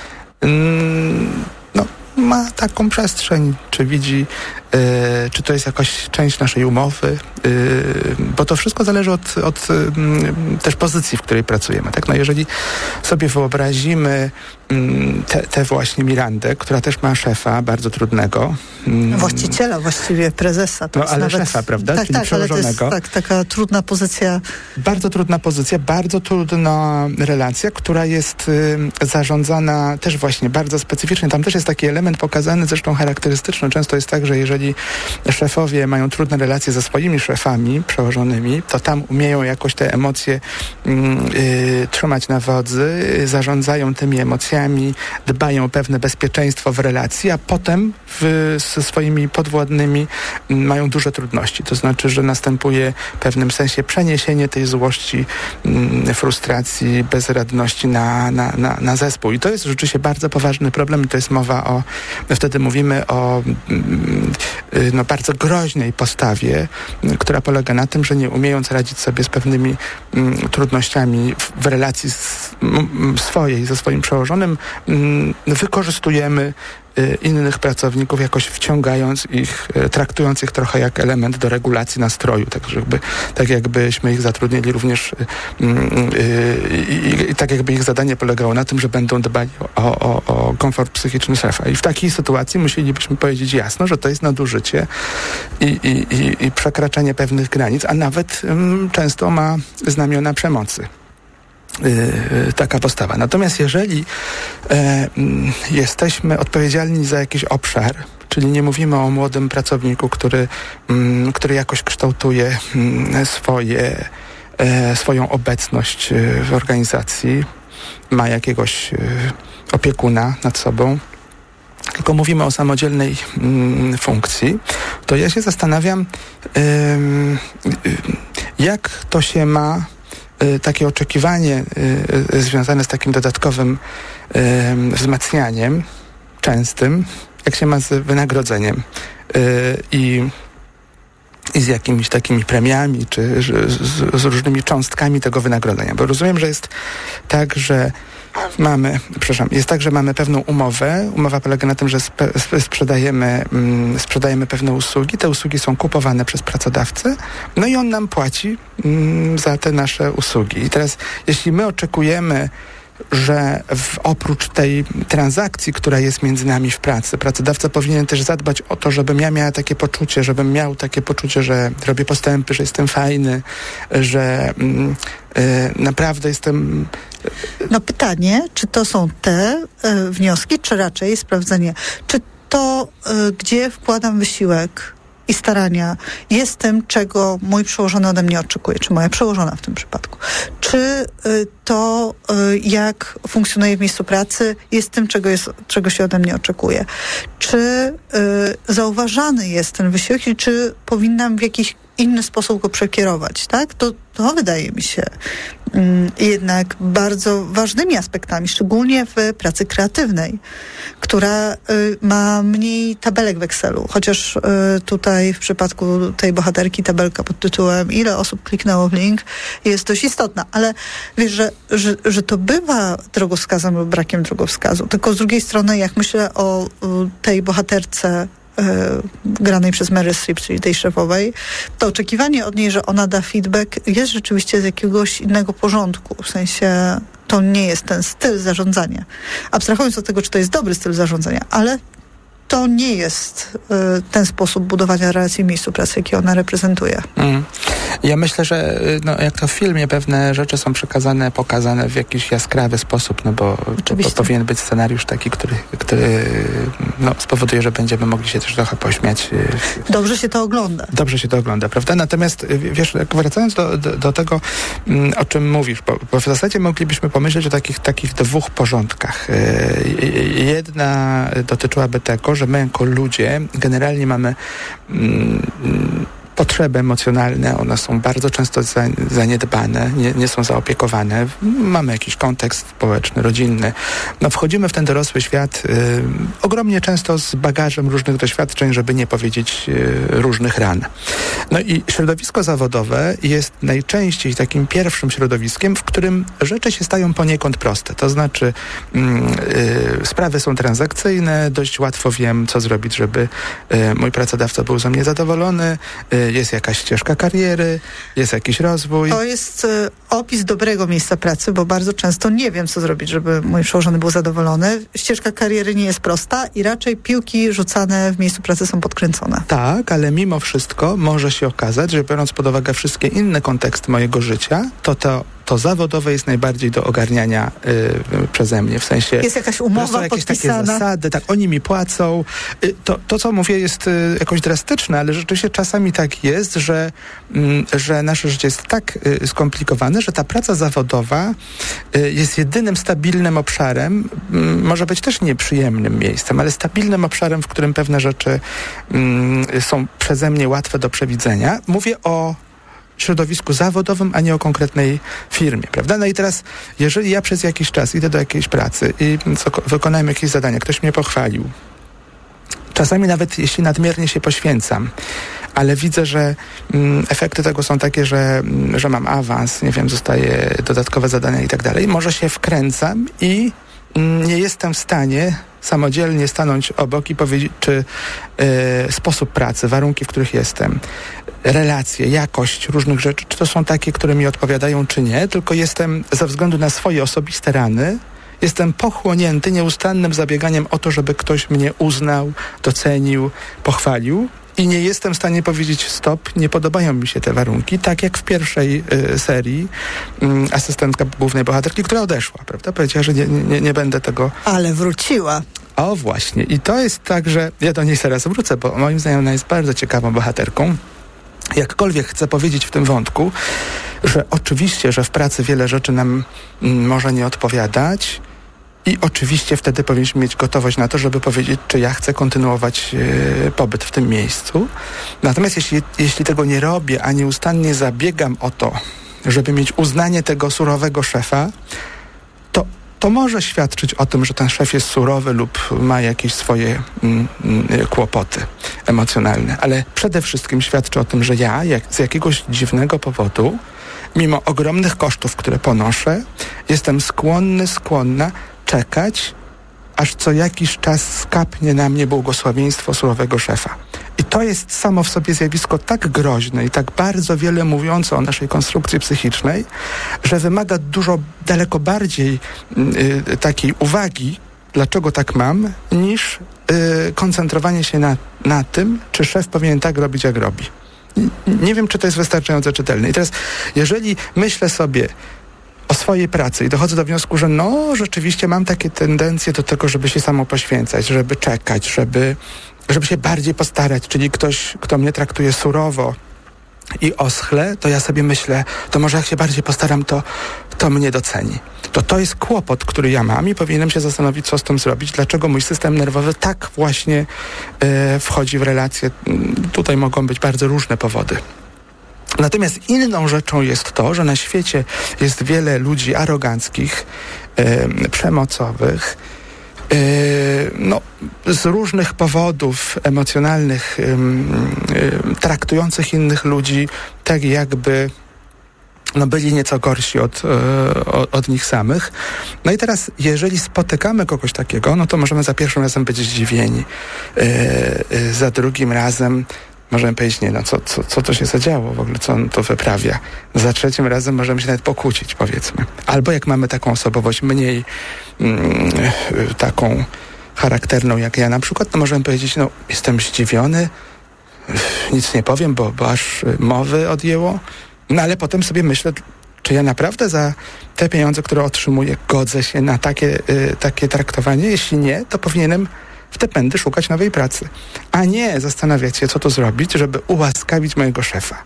Speaker 14: ma taką przestrzeń, czy widzi, czy to jest jakaś część naszej umowy, bo to wszystko zależy od też pozycji, w której pracujemy. Tak? Jeżeli sobie wyobrazimy tę właśnie Mirandę, która też ma szefa bardzo trudnego.
Speaker 13: Właściciela, właściwie prezesa. To
Speaker 14: ale nawet szefa, prawda?
Speaker 13: Tak,
Speaker 14: czyli
Speaker 13: ale
Speaker 14: przełożonego.
Speaker 13: to jest taka trudna pozycja.
Speaker 14: Bardzo trudna pozycja, bardzo trudna relacja, która jest zarządzana też właśnie bardzo specyficznie. Tam też jest taki element pokazany, zresztą charakterystyczny. Często jest tak, że jeżeli szefowie mają trudne relacje ze swoimi szefami przełożonymi, to tam umieją jakoś te emocje trzymać na wodzy, zarządzają tymi emocjami, dbają o pewne bezpieczeństwo w relacji, a potem ze swoimi podwładnymi mają duże trudności. To znaczy, że następuje w pewnym sensie przeniesienie tej złości, frustracji, bezradności na zespół. I to jest rzeczywiście bardzo poważny problem i to jest mowa wtedy mówimy o bardzo groźnej postawie, która polega na tym, że nie umiejąc radzić sobie z pewnymi trudnościami w relacji swojej ze swoim przełożonym, wykorzystujemy innych pracowników, jakoś wciągając ich, traktując ich trochę jak element do regulacji nastroju, tak jakbyśmy ich zatrudnili również i tak jakby ich zadanie polegało na tym, że będą dbali o komfort psychiczny szefa. I w takiej sytuacji musielibyśmy powiedzieć jasno, że to jest nadużycie i przekraczanie pewnych granic, a nawet często ma znamiona przemocy. Taka postawa. Natomiast jeżeli jesteśmy odpowiedzialni za jakiś obszar, czyli nie mówimy o młodym pracowniku, który jakoś kształtuje swoją obecność w organizacji, ma jakiegoś opiekuna nad sobą, tylko mówimy o samodzielnej funkcji, to ja się zastanawiam, jak to się ma takie oczekiwanie związane z takim dodatkowym wzmacnianiem częstym, jak się ma z wynagrodzeniem i z jakimiś takimi premiami, czy z różnymi cząstkami tego wynagrodzenia. Bo rozumiem, że jest tak, że mamy pewną umowę. Umowa polega na tym, że sprzedajemy pewne usługi. Te usługi są kupowane przez pracodawcę, i on nam płaci za te nasze usługi. I teraz, jeśli my oczekujemy, że oprócz tej transakcji, która jest między nami w pracy, pracodawca powinien też zadbać o to, żebym miał takie poczucie, że robię postępy, że jestem fajny, że naprawdę jestem...
Speaker 13: Pytanie, czy to są te wnioski, czy raczej sprawdzenie, czy to, gdzie wkładam wysiłek i starania, jest tym, czego mój przełożony ode mnie oczekuje, czy moja przełożona w tym przypadku. Czy to, jak funkcjonuje w miejscu pracy, jest tym, czego się ode mnie oczekuje. Czy zauważany jest ten wysiłek i czy powinnam w jakiś inny sposób go przekierować, tak? To wydaje mi się jednak bardzo ważnymi aspektami, szczególnie w pracy kreatywnej, która ma mniej tabelek w Excelu. Chociaż tutaj w przypadku tej bohaterki tabelka pod tytułem ile osób kliknęło w link jest dość istotna. Ale wiesz, że to bywa drogowskazem lub brakiem drogowskazu. Tylko z drugiej strony, jak myślę o tej bohaterce granej przez Meryl Streep, czyli tej szefowej, to oczekiwanie od niej, że ona da feedback, jest rzeczywiście z jakiegoś innego porządku. W sensie to nie jest ten styl zarządzania. Abstrahując od tego, czy to jest dobry styl zarządzania, ale to nie jest ten sposób budowania relacji w miejscu pracy, jaki ona reprezentuje.
Speaker 14: Ja myślę, że jak to w filmie pewne rzeczy są przekazane, pokazane w jakiś jaskrawy sposób, bo powinien być scenariusz taki, który spowoduje, że będziemy mogli się też trochę pośmiać.
Speaker 13: Dobrze się to ogląda.
Speaker 14: Dobrze się to ogląda, prawda? Natomiast wiesz, wracając do tego, o czym mówisz, bo w zasadzie moglibyśmy pomyśleć o takich dwóch porządkach. Jedna dotyczyłaby tego, że my jako ludzie generalnie mamy potrzeby emocjonalne, one są bardzo często zaniedbane, nie są zaopiekowane. Mamy jakiś kontekst społeczny, rodzinny. Wchodzimy w ten dorosły świat ogromnie często z bagażem różnych doświadczeń, żeby nie powiedzieć różnych ran. I środowisko zawodowe jest najczęściej takim pierwszym środowiskiem, w którym rzeczy się stają poniekąd proste. To znaczy sprawy są transakcyjne, dość łatwo wiem, co zrobić, żeby mój pracodawca był ze mnie zadowolony, jest jakaś ścieżka kariery, jest jakiś rozwój.
Speaker 13: To jest opis dobrego miejsca pracy, bo bardzo często nie wiem, co zrobić, żeby mój przełożony był zadowolony. Ścieżka kariery nie jest prosta i raczej piłki rzucane w miejscu pracy są podkręcone.
Speaker 14: Tak, ale mimo wszystko może się okazać, że biorąc pod uwagę wszystkie inne konteksty mojego życia, to zawodowe jest najbardziej do ogarniania przeze mnie. W sensie
Speaker 13: jest jakaś umowa
Speaker 14: są jakieś
Speaker 13: podpisana.
Speaker 14: Takie zasady, tak, oni mi płacą. To, co mówię, jest jakoś drastyczne, ale rzeczywiście czasami tak jest, że nasze życie jest tak skomplikowane, że ta praca zawodowa jest jedynym stabilnym obszarem, może być też nieprzyjemnym miejscem, ale stabilnym obszarem, w którym pewne rzeczy są przeze mnie łatwe do przewidzenia. Mówię o środowisku zawodowym, a nie o konkretnej firmie, prawda? I teraz, jeżeli ja przez jakiś czas idę do jakiejś pracy i wykonałem jakieś zadania, ktoś mnie pochwalił, czasami nawet jeśli nadmiernie się poświęcam, ale widzę, że efekty tego są takie, że mam awans, nie wiem, zostaje dodatkowe zadania i tak dalej, może się wkręcam i nie jestem w stanie samodzielnie stanąć obok i powiedzieć, czy sposób pracy, warunki, w których jestem, relacje, jakość różnych rzeczy, czy to są takie, które mi odpowiadają, czy nie, tylko jestem ze względu na swoje osobiste rany, jestem pochłonięty nieustannym zabieganiem o to, żeby ktoś mnie uznał, docenił, pochwalił. I nie jestem w stanie powiedzieć stop, nie podobają mi się te warunki, tak jak w pierwszej serii asystentka głównej bohaterki, która odeszła, prawda? Powiedziała, że nie będę tego...
Speaker 13: Ale wróciła.
Speaker 14: O właśnie. I to jest tak, że ja do niej zaraz wrócę, bo moim zdaniem ona jest bardzo ciekawą bohaterką. Jakkolwiek chcę powiedzieć w tym wątku, że oczywiście, że w pracy wiele rzeczy nam może nie odpowiadać, i oczywiście wtedy powinniśmy mieć gotowość na to, żeby powiedzieć, czy ja chcę kontynuować pobyt w tym miejscu. Natomiast jeśli tego nie robię, a nieustannie zabiegam o to, żeby mieć uznanie tego surowego szefa, to może świadczyć o tym, że ten szef jest surowy lub ma jakieś swoje kłopoty emocjonalne. Ale przede wszystkim świadczy o tym, że ja z jakiegoś dziwnego powodu, mimo ogromnych kosztów, które ponoszę, jestem skłonna czekać, aż co jakiś czas skapnie na mnie błogosławieństwo surowego szefa. I to jest samo w sobie zjawisko tak groźne i tak bardzo wiele mówiące o naszej konstrukcji psychicznej, że wymaga daleko bardziej takiej uwagi, dlaczego tak mam, niż koncentrowanie się na tym, czy szef powinien tak robić, jak robi. Nie wiem, czy to jest wystarczająco czytelne. I teraz, jeżeli myślę sobie o swojej pracy i dochodzę do wniosku, że rzeczywiście mam takie tendencje do tego, żeby się samo poświęcać, żeby czekać, żeby się bardziej postarać, czyli ktoś, kto mnie traktuje surowo i oschle, to ja sobie myślę, to może jak się bardziej postaram, to mnie doceni. To jest kłopot, który ja mam i powinienem się zastanowić, co z tym zrobić, dlaczego mój system nerwowy tak właśnie wchodzi w relacje. Tutaj mogą być bardzo różne powody. Natomiast inną rzeczą jest to, że na świecie jest wiele ludzi aroganckich, przemocowych, z różnych powodów emocjonalnych, traktujących innych ludzi tak, jakby byli nieco gorsi od nich samych. No i teraz, jeżeli spotykamy kogoś takiego, to możemy za pierwszym razem być zdziwieni. Za drugim razem możemy powiedzieć, co to się zadziało w ogóle, co on to wyprawia. Za trzecim razem możemy się nawet pokłócić, powiedzmy. Albo jak mamy taką osobowość mniej taką charakterną jak ja na przykład, to możemy powiedzieć, jestem zdziwiony, nic nie powiem, bo aż mowy odjęło. No ale potem sobie myślę, czy ja naprawdę za te pieniądze, które otrzymuję, godzę się na takie traktowanie? Jeśli nie, to powinienem w te pędy szukać nowej pracy, a nie zastanawiać się, co tu zrobić, żeby ułaskawić mojego szefa.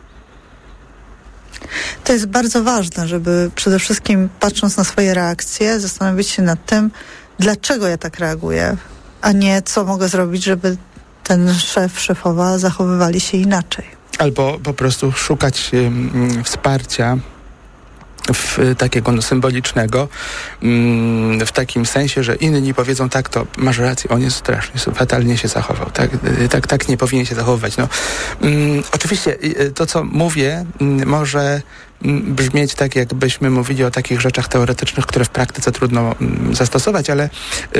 Speaker 13: To jest bardzo ważne, żeby przede wszystkim, patrząc na swoje reakcje, zastanowić się nad tym, dlaczego ja tak reaguję, a nie co mogę zrobić, żeby ten szef, szefowa zachowywali się inaczej. Albo po prostu szukać wsparcia takiego symbolicznego, w takim sensie, że inni powiedzą, tak, to masz rację, on jest strasznie, fatalnie się zachował, tak nie powinien się zachowywać. Oczywiście to, co mówię, może brzmieć tak, jakbyśmy mówili o takich rzeczach teoretycznych, które w praktyce trudno zastosować, ale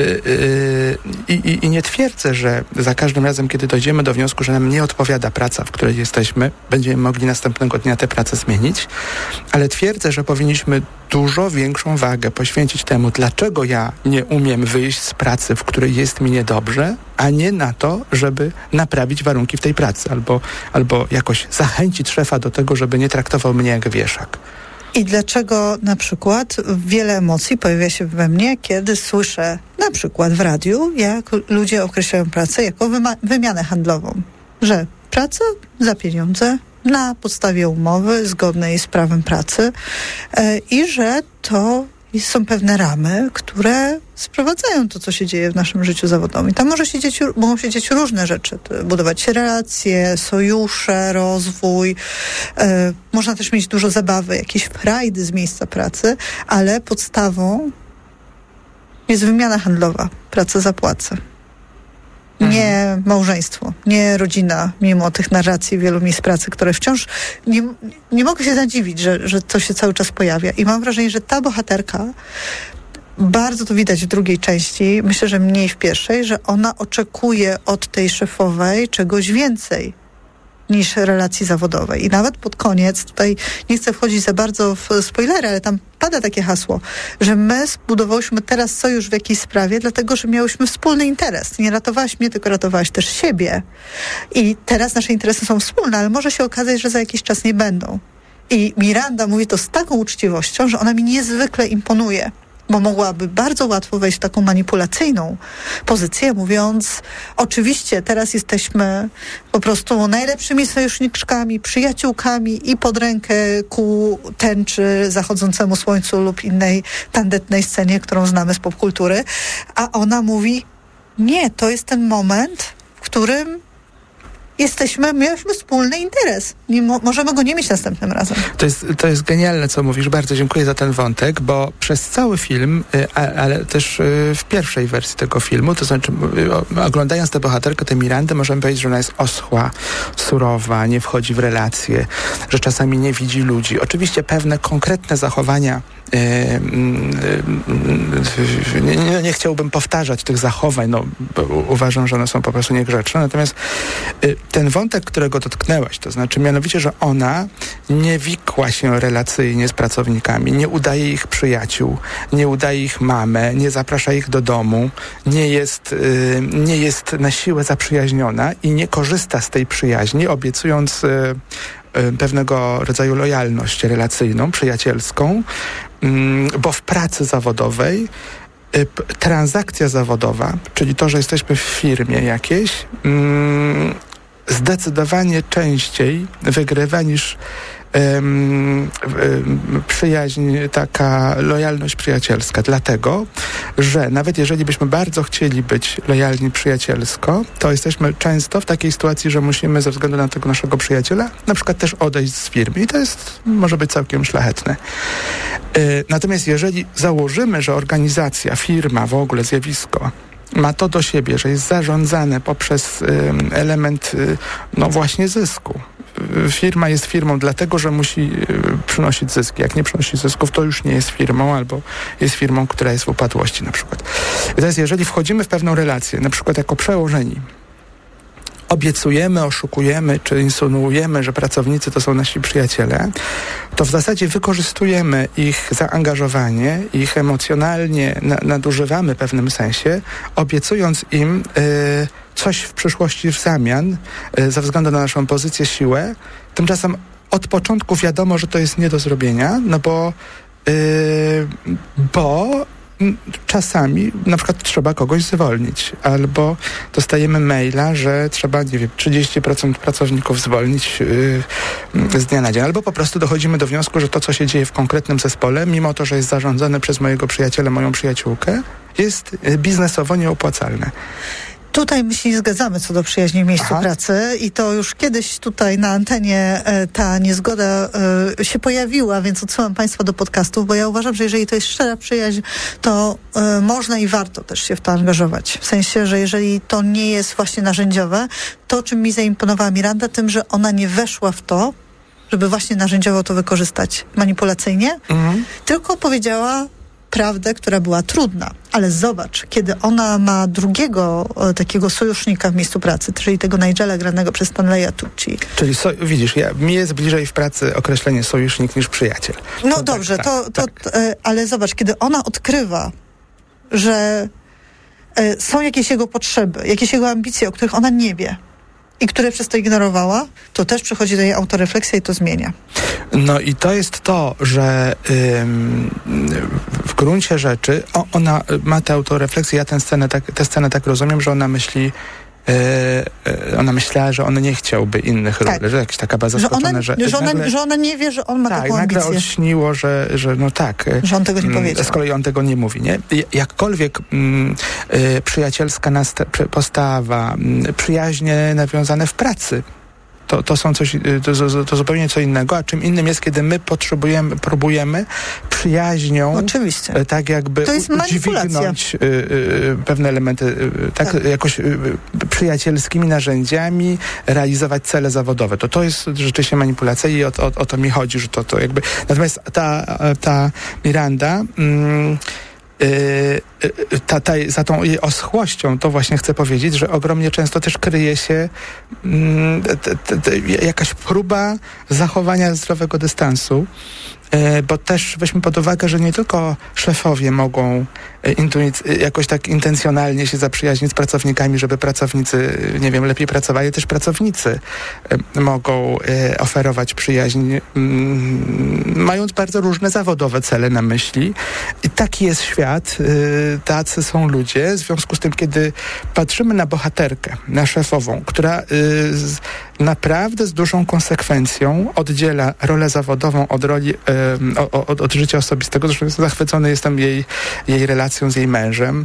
Speaker 13: i nie twierdzę, że za każdym razem, kiedy dojdziemy do wniosku, że nam nie odpowiada praca, w której jesteśmy, będziemy mogli następnego dnia tę pracę zmienić, ale twierdzę, że powinniśmy dużo większą wagę poświęcić temu, dlaczego ja nie umiem wyjść z pracy, w której jest mi niedobrze, a nie na to, żeby naprawić warunki w tej pracy, albo jakoś zachęcić szefa do tego, żeby nie traktował mnie jak wieszak. I dlaczego na przykład wiele emocji pojawia się we mnie, kiedy słyszę na przykład w radiu, jak ludzie określają pracę jako wymianę handlową, że praca za pieniądze na podstawie umowy zgodnej z prawem pracy i że to są pewne ramy, które sprowadzają to, co się dzieje w naszym życiu zawodowym. I tam mogą się dziać różne rzeczy. Budować relacje, sojusze, rozwój. Można też mieć dużo zabawy, jakieś frajdy z miejsca pracy, ale podstawą jest wymiana handlowa. Praca za płacę. Nie małżeństwo, nie rodzina, mimo tych narracji wielu miejsc pracy, które wciąż nie mogę się zadziwić, że to się cały czas pojawia. I mam wrażenie, że ta bohaterka, bardzo to widać w drugiej części, myślę, że mniej w pierwszej, że ona oczekuje od tej szefowej czegoś więcej niż relacji zawodowej. I nawet pod koniec, tutaj nie chcę wchodzić za bardzo w spoilery, ale tam pada takie hasło, że my zbudowałyśmy teraz sojusz w jakiejś sprawie, dlatego, że miałyśmy wspólny interes. Nie ratowałaś mnie, tylko ratowałaś też siebie. I teraz nasze interesy są wspólne, ale może się okazać, że za jakiś czas nie będą. I Miranda mówi to z taką uczciwością, że ona mi niezwykle imponuje, bo mogłaby bardzo łatwo wejść w taką manipulacyjną pozycję, mówiąc, oczywiście teraz jesteśmy po prostu najlepszymi sojuszniczkami, przyjaciółkami i pod rękę ku tęczy, zachodzącemu słońcu lub innej tandetnej scenie, którą znamy z popkultury. A ona mówi, nie, to jest ten moment, w którym miałyśmy wspólny interes. Możemy go nie mieć następnym razem. To jest genialne, co mówisz. Bardzo dziękuję za ten wątek, bo przez cały film, ale też w pierwszej wersji tego filmu, to znaczy oglądając tę bohaterkę, tę Mirandę, możemy powiedzieć, że ona jest oschła, surowa, nie wchodzi w relacje, że czasami nie widzi ludzi. Oczywiście pewne konkretne zachowania nie chciałbym powtarzać tych zachowań, bo uważam, że one są po prostu niegrzeczne. Natomiast ten wątek, którego dotknęłaś, to znaczy mianowicie, że ona nie wikła się relacyjnie z pracownikami, nie udaje ich przyjaciół, nie udaje ich mamę, nie zaprasza ich do domu, nie jest na siłę zaprzyjaźniona i nie korzysta z tej przyjaźni, obiecując pewnego rodzaju lojalność relacyjną, przyjacielską, bo w pracy zawodowej transakcja zawodowa, czyli to, że jesteśmy w firmie jakiejś, zdecydowanie częściej wygrywa niż
Speaker 14: przyjaźń, taka lojalność przyjacielska, dlatego, że nawet jeżeli byśmy bardzo chcieli być lojalni przyjacielsko, to jesteśmy często w takiej sytuacji, że musimy ze względu na tego naszego przyjaciela na przykład też odejść z firmy i to może być całkiem szlachetne. Natomiast jeżeli założymy, że organizacja, firma, w ogóle zjawisko ma to do siebie, że jest zarządzane poprzez element właśnie zysku. Firma jest firmą dlatego, że musi przynosić zyski. Jak nie przynosi zysków, to już nie jest firmą albo jest firmą, która jest w upadłości na przykład. I teraz jeżeli wchodzimy w pewną relację, na przykład jako przełożeni, obiecujemy, oszukujemy czy insynuujemy, że pracownicy to są nasi przyjaciele, to w zasadzie wykorzystujemy ich zaangażowanie, ich emocjonalnie nadużywamy w pewnym sensie, obiecując im coś w przyszłości w zamian ze względu na naszą pozycję, siłę. Tymczasem od początku wiadomo, że to jest nie do zrobienia, bo czasami na przykład trzeba kogoś zwolnić, albo dostajemy maila, że trzeba, 30% pracowników zwolnić z dnia na dzień, albo po prostu dochodzimy do wniosku, że to, co się dzieje w konkretnym zespole, mimo to, że jest zarządzane przez mojego przyjaciela, moją przyjaciółkę, jest biznesowo nieopłacalne.
Speaker 13: Tutaj my się nie zgadzamy co do przyjaźni w miejscu pracy i to już kiedyś tutaj na antenie ta niezgoda się pojawiła, więc odsyłam Państwa do podcastów, bo ja uważam, że jeżeli to jest szczera przyjaźń, to można i warto też się w to angażować. W sensie, że jeżeli to nie jest właśnie narzędziowe, to czym mi zaimponowała Miranda, tym, że ona nie weszła w to, żeby właśnie narzędziowo to wykorzystać manipulacyjnie, tylko powiedziała prawdę, która była trudna. Ale zobacz, kiedy ona ma drugiego takiego sojusznika w miejscu pracy, czyli tego Nigela granego przez Stanleya Tucci.
Speaker 14: Czyli widzisz, mi jest bliżej w pracy określenie sojusznik niż przyjaciel.
Speaker 13: No to dobrze, ale zobacz, kiedy ona odkrywa, że są jakieś jego potrzeby, jakieś jego ambicje, o których ona nie wie i które przez to ignorowała, to też przychodzi do jej autorefleksja i to zmienia.
Speaker 14: No i to jest to, że w gruncie rzeczy ona ma tę autorefleksję, ja tę scenę tak rozumiem, że ona myśli, ona myślała, że on nie chciałby innych ról, że jakaś taka baza zaskoczona,
Speaker 13: że ona nie wie, że on ma taką ambicję.
Speaker 14: nagle olśniło, że
Speaker 13: że on tego nie powiedział.
Speaker 14: Z kolei on tego nie mówi, nie? Jakkolwiek przyjacielska postawa, przyjaźnie nawiązane w pracy, to są to zupełnie co innego, a czym innym jest, kiedy my próbujemy przyjaźnią tak jakby udźwignąć pewne elementy, jakoś przyjacielskimi narzędziami realizować cele zawodowe. To jest rzeczywiście manipulacja i o to mi chodzi, że to jakby... Natomiast ta Miranda... za tą jej oschłością, to właśnie chcę powiedzieć, że ogromnie często też kryje się jakaś próba zachowania zdrowego dystansu, bo też weźmy pod uwagę, że nie tylko szefowie mogą jakoś tak intencjonalnie się zaprzyjaźnić z pracownikami, żeby pracownicy, lepiej pracowali, też pracownicy mogą oferować przyjaźń, mając bardzo różne zawodowe cele na myśli. I taki jest świat, tacy są ludzie. W związku z tym, kiedy patrzymy na bohaterkę, na szefową, która naprawdę z dużą konsekwencją oddziela rolę zawodową od roli, od życia osobistego. Zresztą zachwycony jestem jej relacją z jej mężem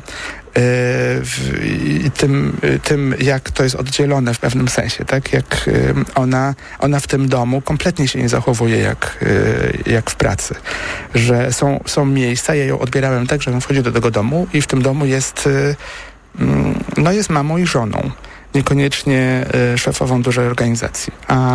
Speaker 14: i tym, jak to jest oddzielone w pewnym sensie, tak? Jak ona w tym domu kompletnie się nie zachowuje jak w pracy. Że są miejsca, ja ją odbierałem tak, że on wchodzi do tego domu i w tym domu jest mamą i żoną. Niekoniecznie szefową dużej organizacji.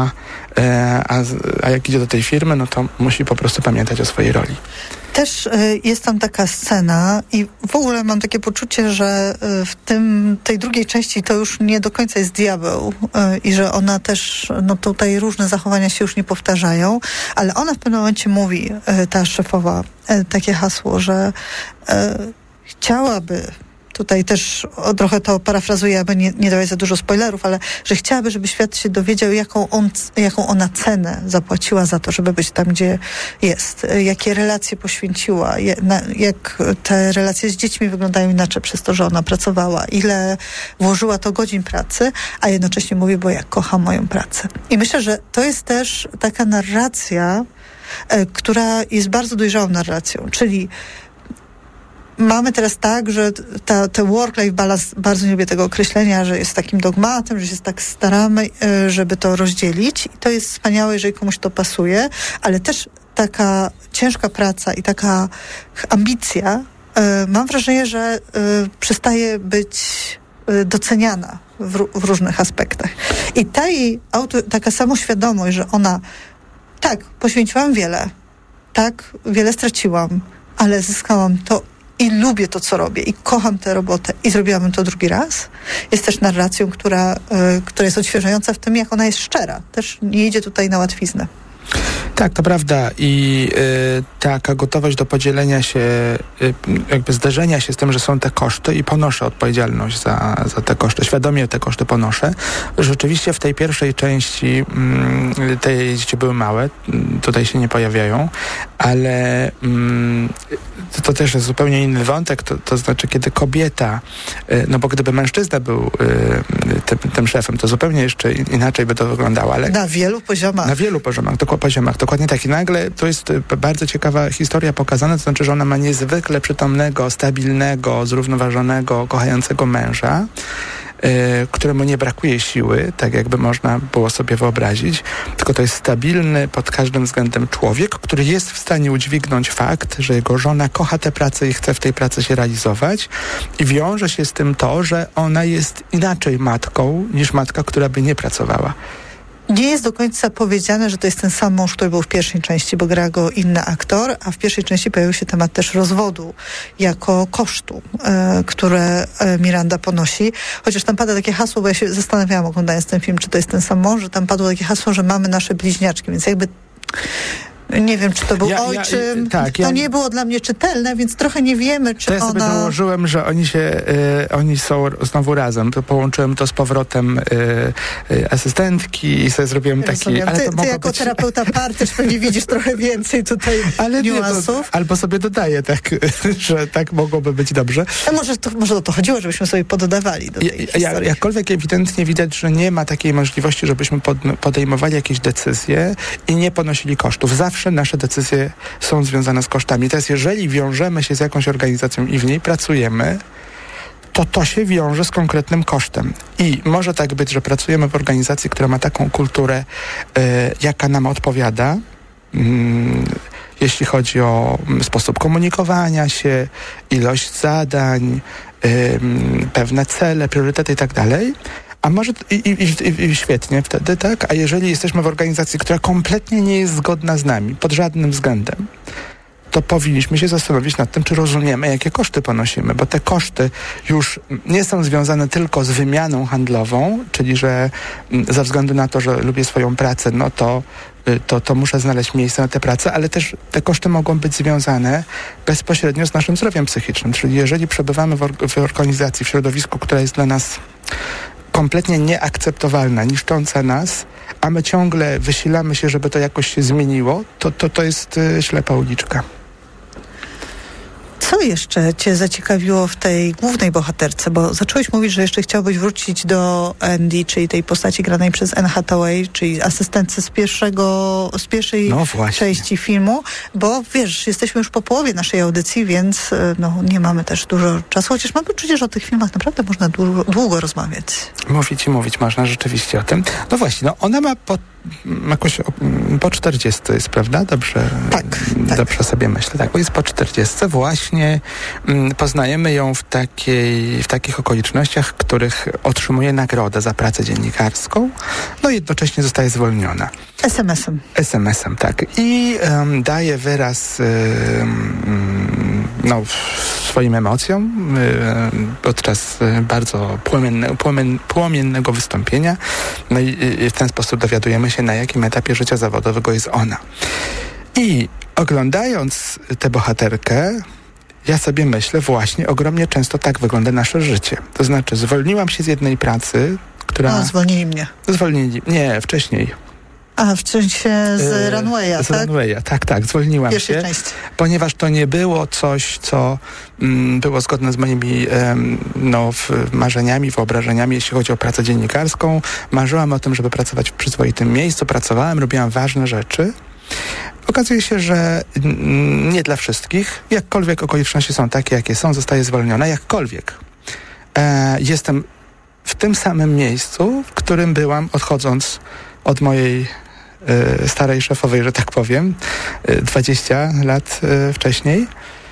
Speaker 14: A jak idzie do tej firmy, no to musi po prostu pamiętać o swojej roli.
Speaker 13: Też jest tam taka scena i w ogóle mam takie poczucie, że w tej drugiej części to już nie do końca jest diabeł i że ona też, tutaj różne zachowania się już nie powtarzają, ale ona w pewnym momencie mówi, ta szefowa, takie hasło, że chciałaby tutaj też trochę to parafrazuję, aby nie dawać za dużo spoilerów, ale że chciałaby, żeby świat się dowiedział, jaką ona cenę zapłaciła za to, żeby być tam, gdzie jest. Jakie relacje poświęciła, jak te relacje z dziećmi wyglądają inaczej przez to, że ona pracowała, ile włożyła to godzin pracy, a jednocześnie mówi, bo ja kocham moją pracę. I myślę, że to jest też taka narracja, która jest bardzo dojrzałą narracją, czyli mamy teraz tak, że te work-life balance, bardzo nie lubię tego określenia, że jest takim dogmatem, że się tak staramy, żeby to rozdzielić. I to jest wspaniałe, jeżeli komuś to pasuje, ale też taka ciężka praca i taka ambicja, mam wrażenie, że przestaje być doceniana w różnych aspektach. I ta jej taka samoświadomość, że ona tak, poświęciłam wiele, tak, wiele straciłam, ale zyskałam to i lubię to, co robię i kocham tę robotę i zrobiłabym to drugi raz, jest też narracją, która jest odświeżająca w tym, jak ona jest szczera. Też nie idzie tutaj na łatwiznę.
Speaker 14: Tak, to prawda i taka gotowość do podzielenia się, jakby zderzenia się z tym, że są te koszty i ponoszę odpowiedzialność za te koszty, świadomie te koszty ponoszę. Rzeczywiście w tej pierwszej części te dzieci były małe, tutaj się nie pojawiają, ale to też jest zupełnie inny wątek, to znaczy kiedy kobieta, no bo gdyby mężczyzna był tym szefem, to zupełnie jeszcze inaczej by to wyglądało, ale
Speaker 13: na wielu poziomach.
Speaker 14: Na wielu poziomach, dokładnie tak. I nagle to jest bardzo ciekawa historia pokazana, to znaczy, że ona ma niezwykle przytomnego, stabilnego, zrównoważonego, kochającego męża, któremu nie brakuje siły, tak jakby można było sobie wyobrazić, tylko to jest stabilny pod każdym względem człowiek, który jest w stanie udźwignąć fakt, że jego żona kocha tę pracę i chce w tej pracy się realizować i wiąże się z tym to, że ona jest inaczej matką niż matka, która by nie pracowała.
Speaker 13: Nie jest do końca powiedziane, że to jest ten sam mąż, który był w pierwszej części, bo gra go inny aktor, a w pierwszej części pojawił się temat też rozwodu jako kosztu, które Miranda ponosi. Chociaż tam pada takie hasło, bo ja się zastanawiałam oglądając ten film, czy to jest ten sam mąż, że tam padło takie hasło, że mamy nasze bliźniaczki, więc jakby nie wiem, czy to był ojczym. To nie było dla mnie czytelne, więc trochę nie wiemy, czy
Speaker 14: to ja sobie dołożyłem, że oni są znowu razem. To połączyłem to z powrotem asystentki i sobie zrobiłem taki...
Speaker 13: Ale ty jako terapeuta par też pewnie widzisz trochę więcej tutaj niuansów.
Speaker 14: Albo sobie dodaję tak, że tak mogłoby być dobrze.
Speaker 13: A może o to chodziło, żebyśmy sobie poddawali do tej historii.
Speaker 14: Jakkolwiek ewidentnie widać, że nie ma takiej możliwości, żebyśmy podejmowali jakieś decyzje i nie ponosili kosztów. Zawsze nasze decyzje są związane z kosztami. Teraz jeżeli wiążemy się z jakąś organizacją i w niej pracujemy, to się wiąże z konkretnym kosztem. I może tak być, że pracujemy w organizacji, która ma taką kulturę, jaka nam odpowiada, jeśli chodzi o sposób komunikowania się, ilość zadań, pewne cele, priorytety i tak dalej. A może i świetnie wtedy, tak? A jeżeli jesteśmy w organizacji, która kompletnie nie jest zgodna z nami, pod żadnym względem, to powinniśmy się zastanowić nad tym, czy rozumiemy, jakie koszty ponosimy, bo te koszty już nie są związane tylko z wymianą handlową, czyli że ze względu na to, że lubię swoją pracę, no to muszę znaleźć miejsce na tę pracę, ale też te koszty mogą być związane bezpośrednio z naszym zdrowiem psychicznym, czyli jeżeli przebywamy w organizacji, w środowisku, która jest dla nas kompletnie nieakceptowalna, niszcząca nas, a my ciągle wysilamy się, żeby to jakoś się zmieniło, to jest ślepa uliczka.
Speaker 13: Co jeszcze cię zaciekawiło w tej głównej bohaterce? Bo zacząłeś mówić, że jeszcze chciałbyś wrócić do Andy, czyli tej postaci granej przez Anne Hathaway, czyli asystentce z pierwszej części filmu, bo wiesz, jesteśmy już po połowie naszej audycji, więc nie mamy też dużo czasu, chociaż mam poczucie, że o tych filmach naprawdę można długo rozmawiać.
Speaker 14: Mówić można rzeczywiście o tym. No właśnie, ona ma jakoś po 40 jest, prawda? Dobrze sobie myślę. Tak, bo jest po 40. Właśnie poznajemy ją w takich okolicznościach, w których otrzymuje nagrodę za pracę dziennikarską, no i jednocześnie zostaje zwolniona. SMS-em, tak. I daje wyraz swoim emocjom podczas bardzo płomiennego wystąpienia. No i w ten sposób dowiadujemy się, na jakim etapie życia zawodowego jest ona. I oglądając tę bohaterkę ja sobie myślę, właśnie ogromnie często tak wygląda nasze życie. To znaczy, zwolniłam się z jednej pracy, która...
Speaker 13: No, zwolnili mnie.
Speaker 14: Nie, wcześniej.
Speaker 13: A, w sensie z Runwaya,
Speaker 14: z
Speaker 13: tak?
Speaker 14: Runwaya, tak, zwolniłam się, ponieważ to nie było coś, co było zgodne z moimi marzeniami, wyobrażeniami, jeśli chodzi o pracę dziennikarską. Marzyłam o tym, żeby pracować w przyzwoitym miejscu, pracowałam, robiłam ważne rzeczy. Okazuje się, że nie dla wszystkich. Jakkolwiek okoliczności są takie, jakie są, zostaję zwolniona. Jakkolwiek jestem w tym samym miejscu, w którym byłam, odchodząc od mojej starej szefowej, że tak powiem, 20 lat wcześniej.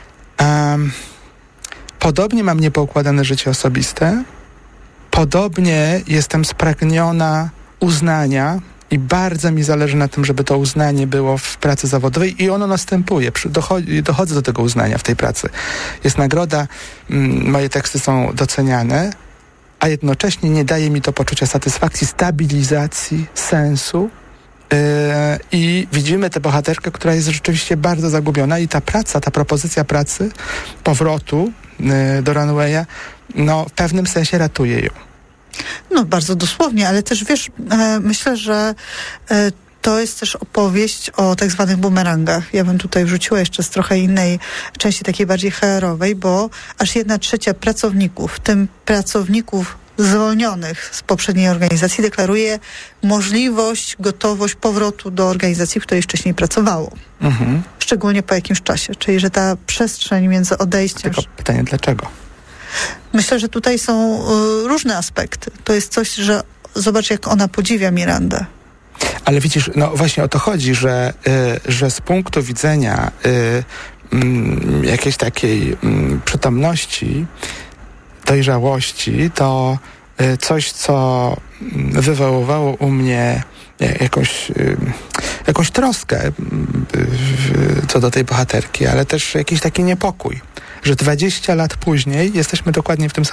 Speaker 14: Podobnie mam niepoukładane życie osobiste. Podobnie jestem spragniona uznania i bardzo mi zależy na tym, żeby to uznanie było w pracy zawodowej i ono następuje. Dochodzę do tego uznania w tej pracy. Jest nagroda, moje teksty są doceniane, a jednocześnie nie daje mi to poczucia satysfakcji, stabilizacji, sensu. I widzimy tę bohaterkę, która jest rzeczywiście bardzo zagubiona i ta praca, ta propozycja pracy, powrotu do Runwaya, w pewnym sensie ratuje ją.
Speaker 13: No bardzo dosłownie, ale też wiesz, myślę, że to jest też opowieść o tak zwanych bumerangach. Ja bym tutaj wrzuciła jeszcze z trochę innej części, takiej bardziej HR-owej, bo aż 1/3 pracowników, w tym pracowników zwolnionych z poprzedniej organizacji, deklaruje możliwość, gotowość powrotu do organizacji, w której wcześniej pracowało. Mhm. Szczególnie po jakimś czasie. Czyli, że ta przestrzeń między odejściem...
Speaker 14: Tylko pytanie, dlaczego?
Speaker 13: Myślę, że tutaj są różne aspekty. To jest coś, że zobacz, jak ona podziwia Mirandę.
Speaker 14: Ale widzisz, właśnie o to chodzi, że z punktu widzenia jakiejś takiej przytomności, dojrzałości, to coś, co wywoływało u mnie jakąś troskę co do tej bohaterki, ale też jakiś taki niepokój, że 20 lat później jesteśmy dokładnie w tym samym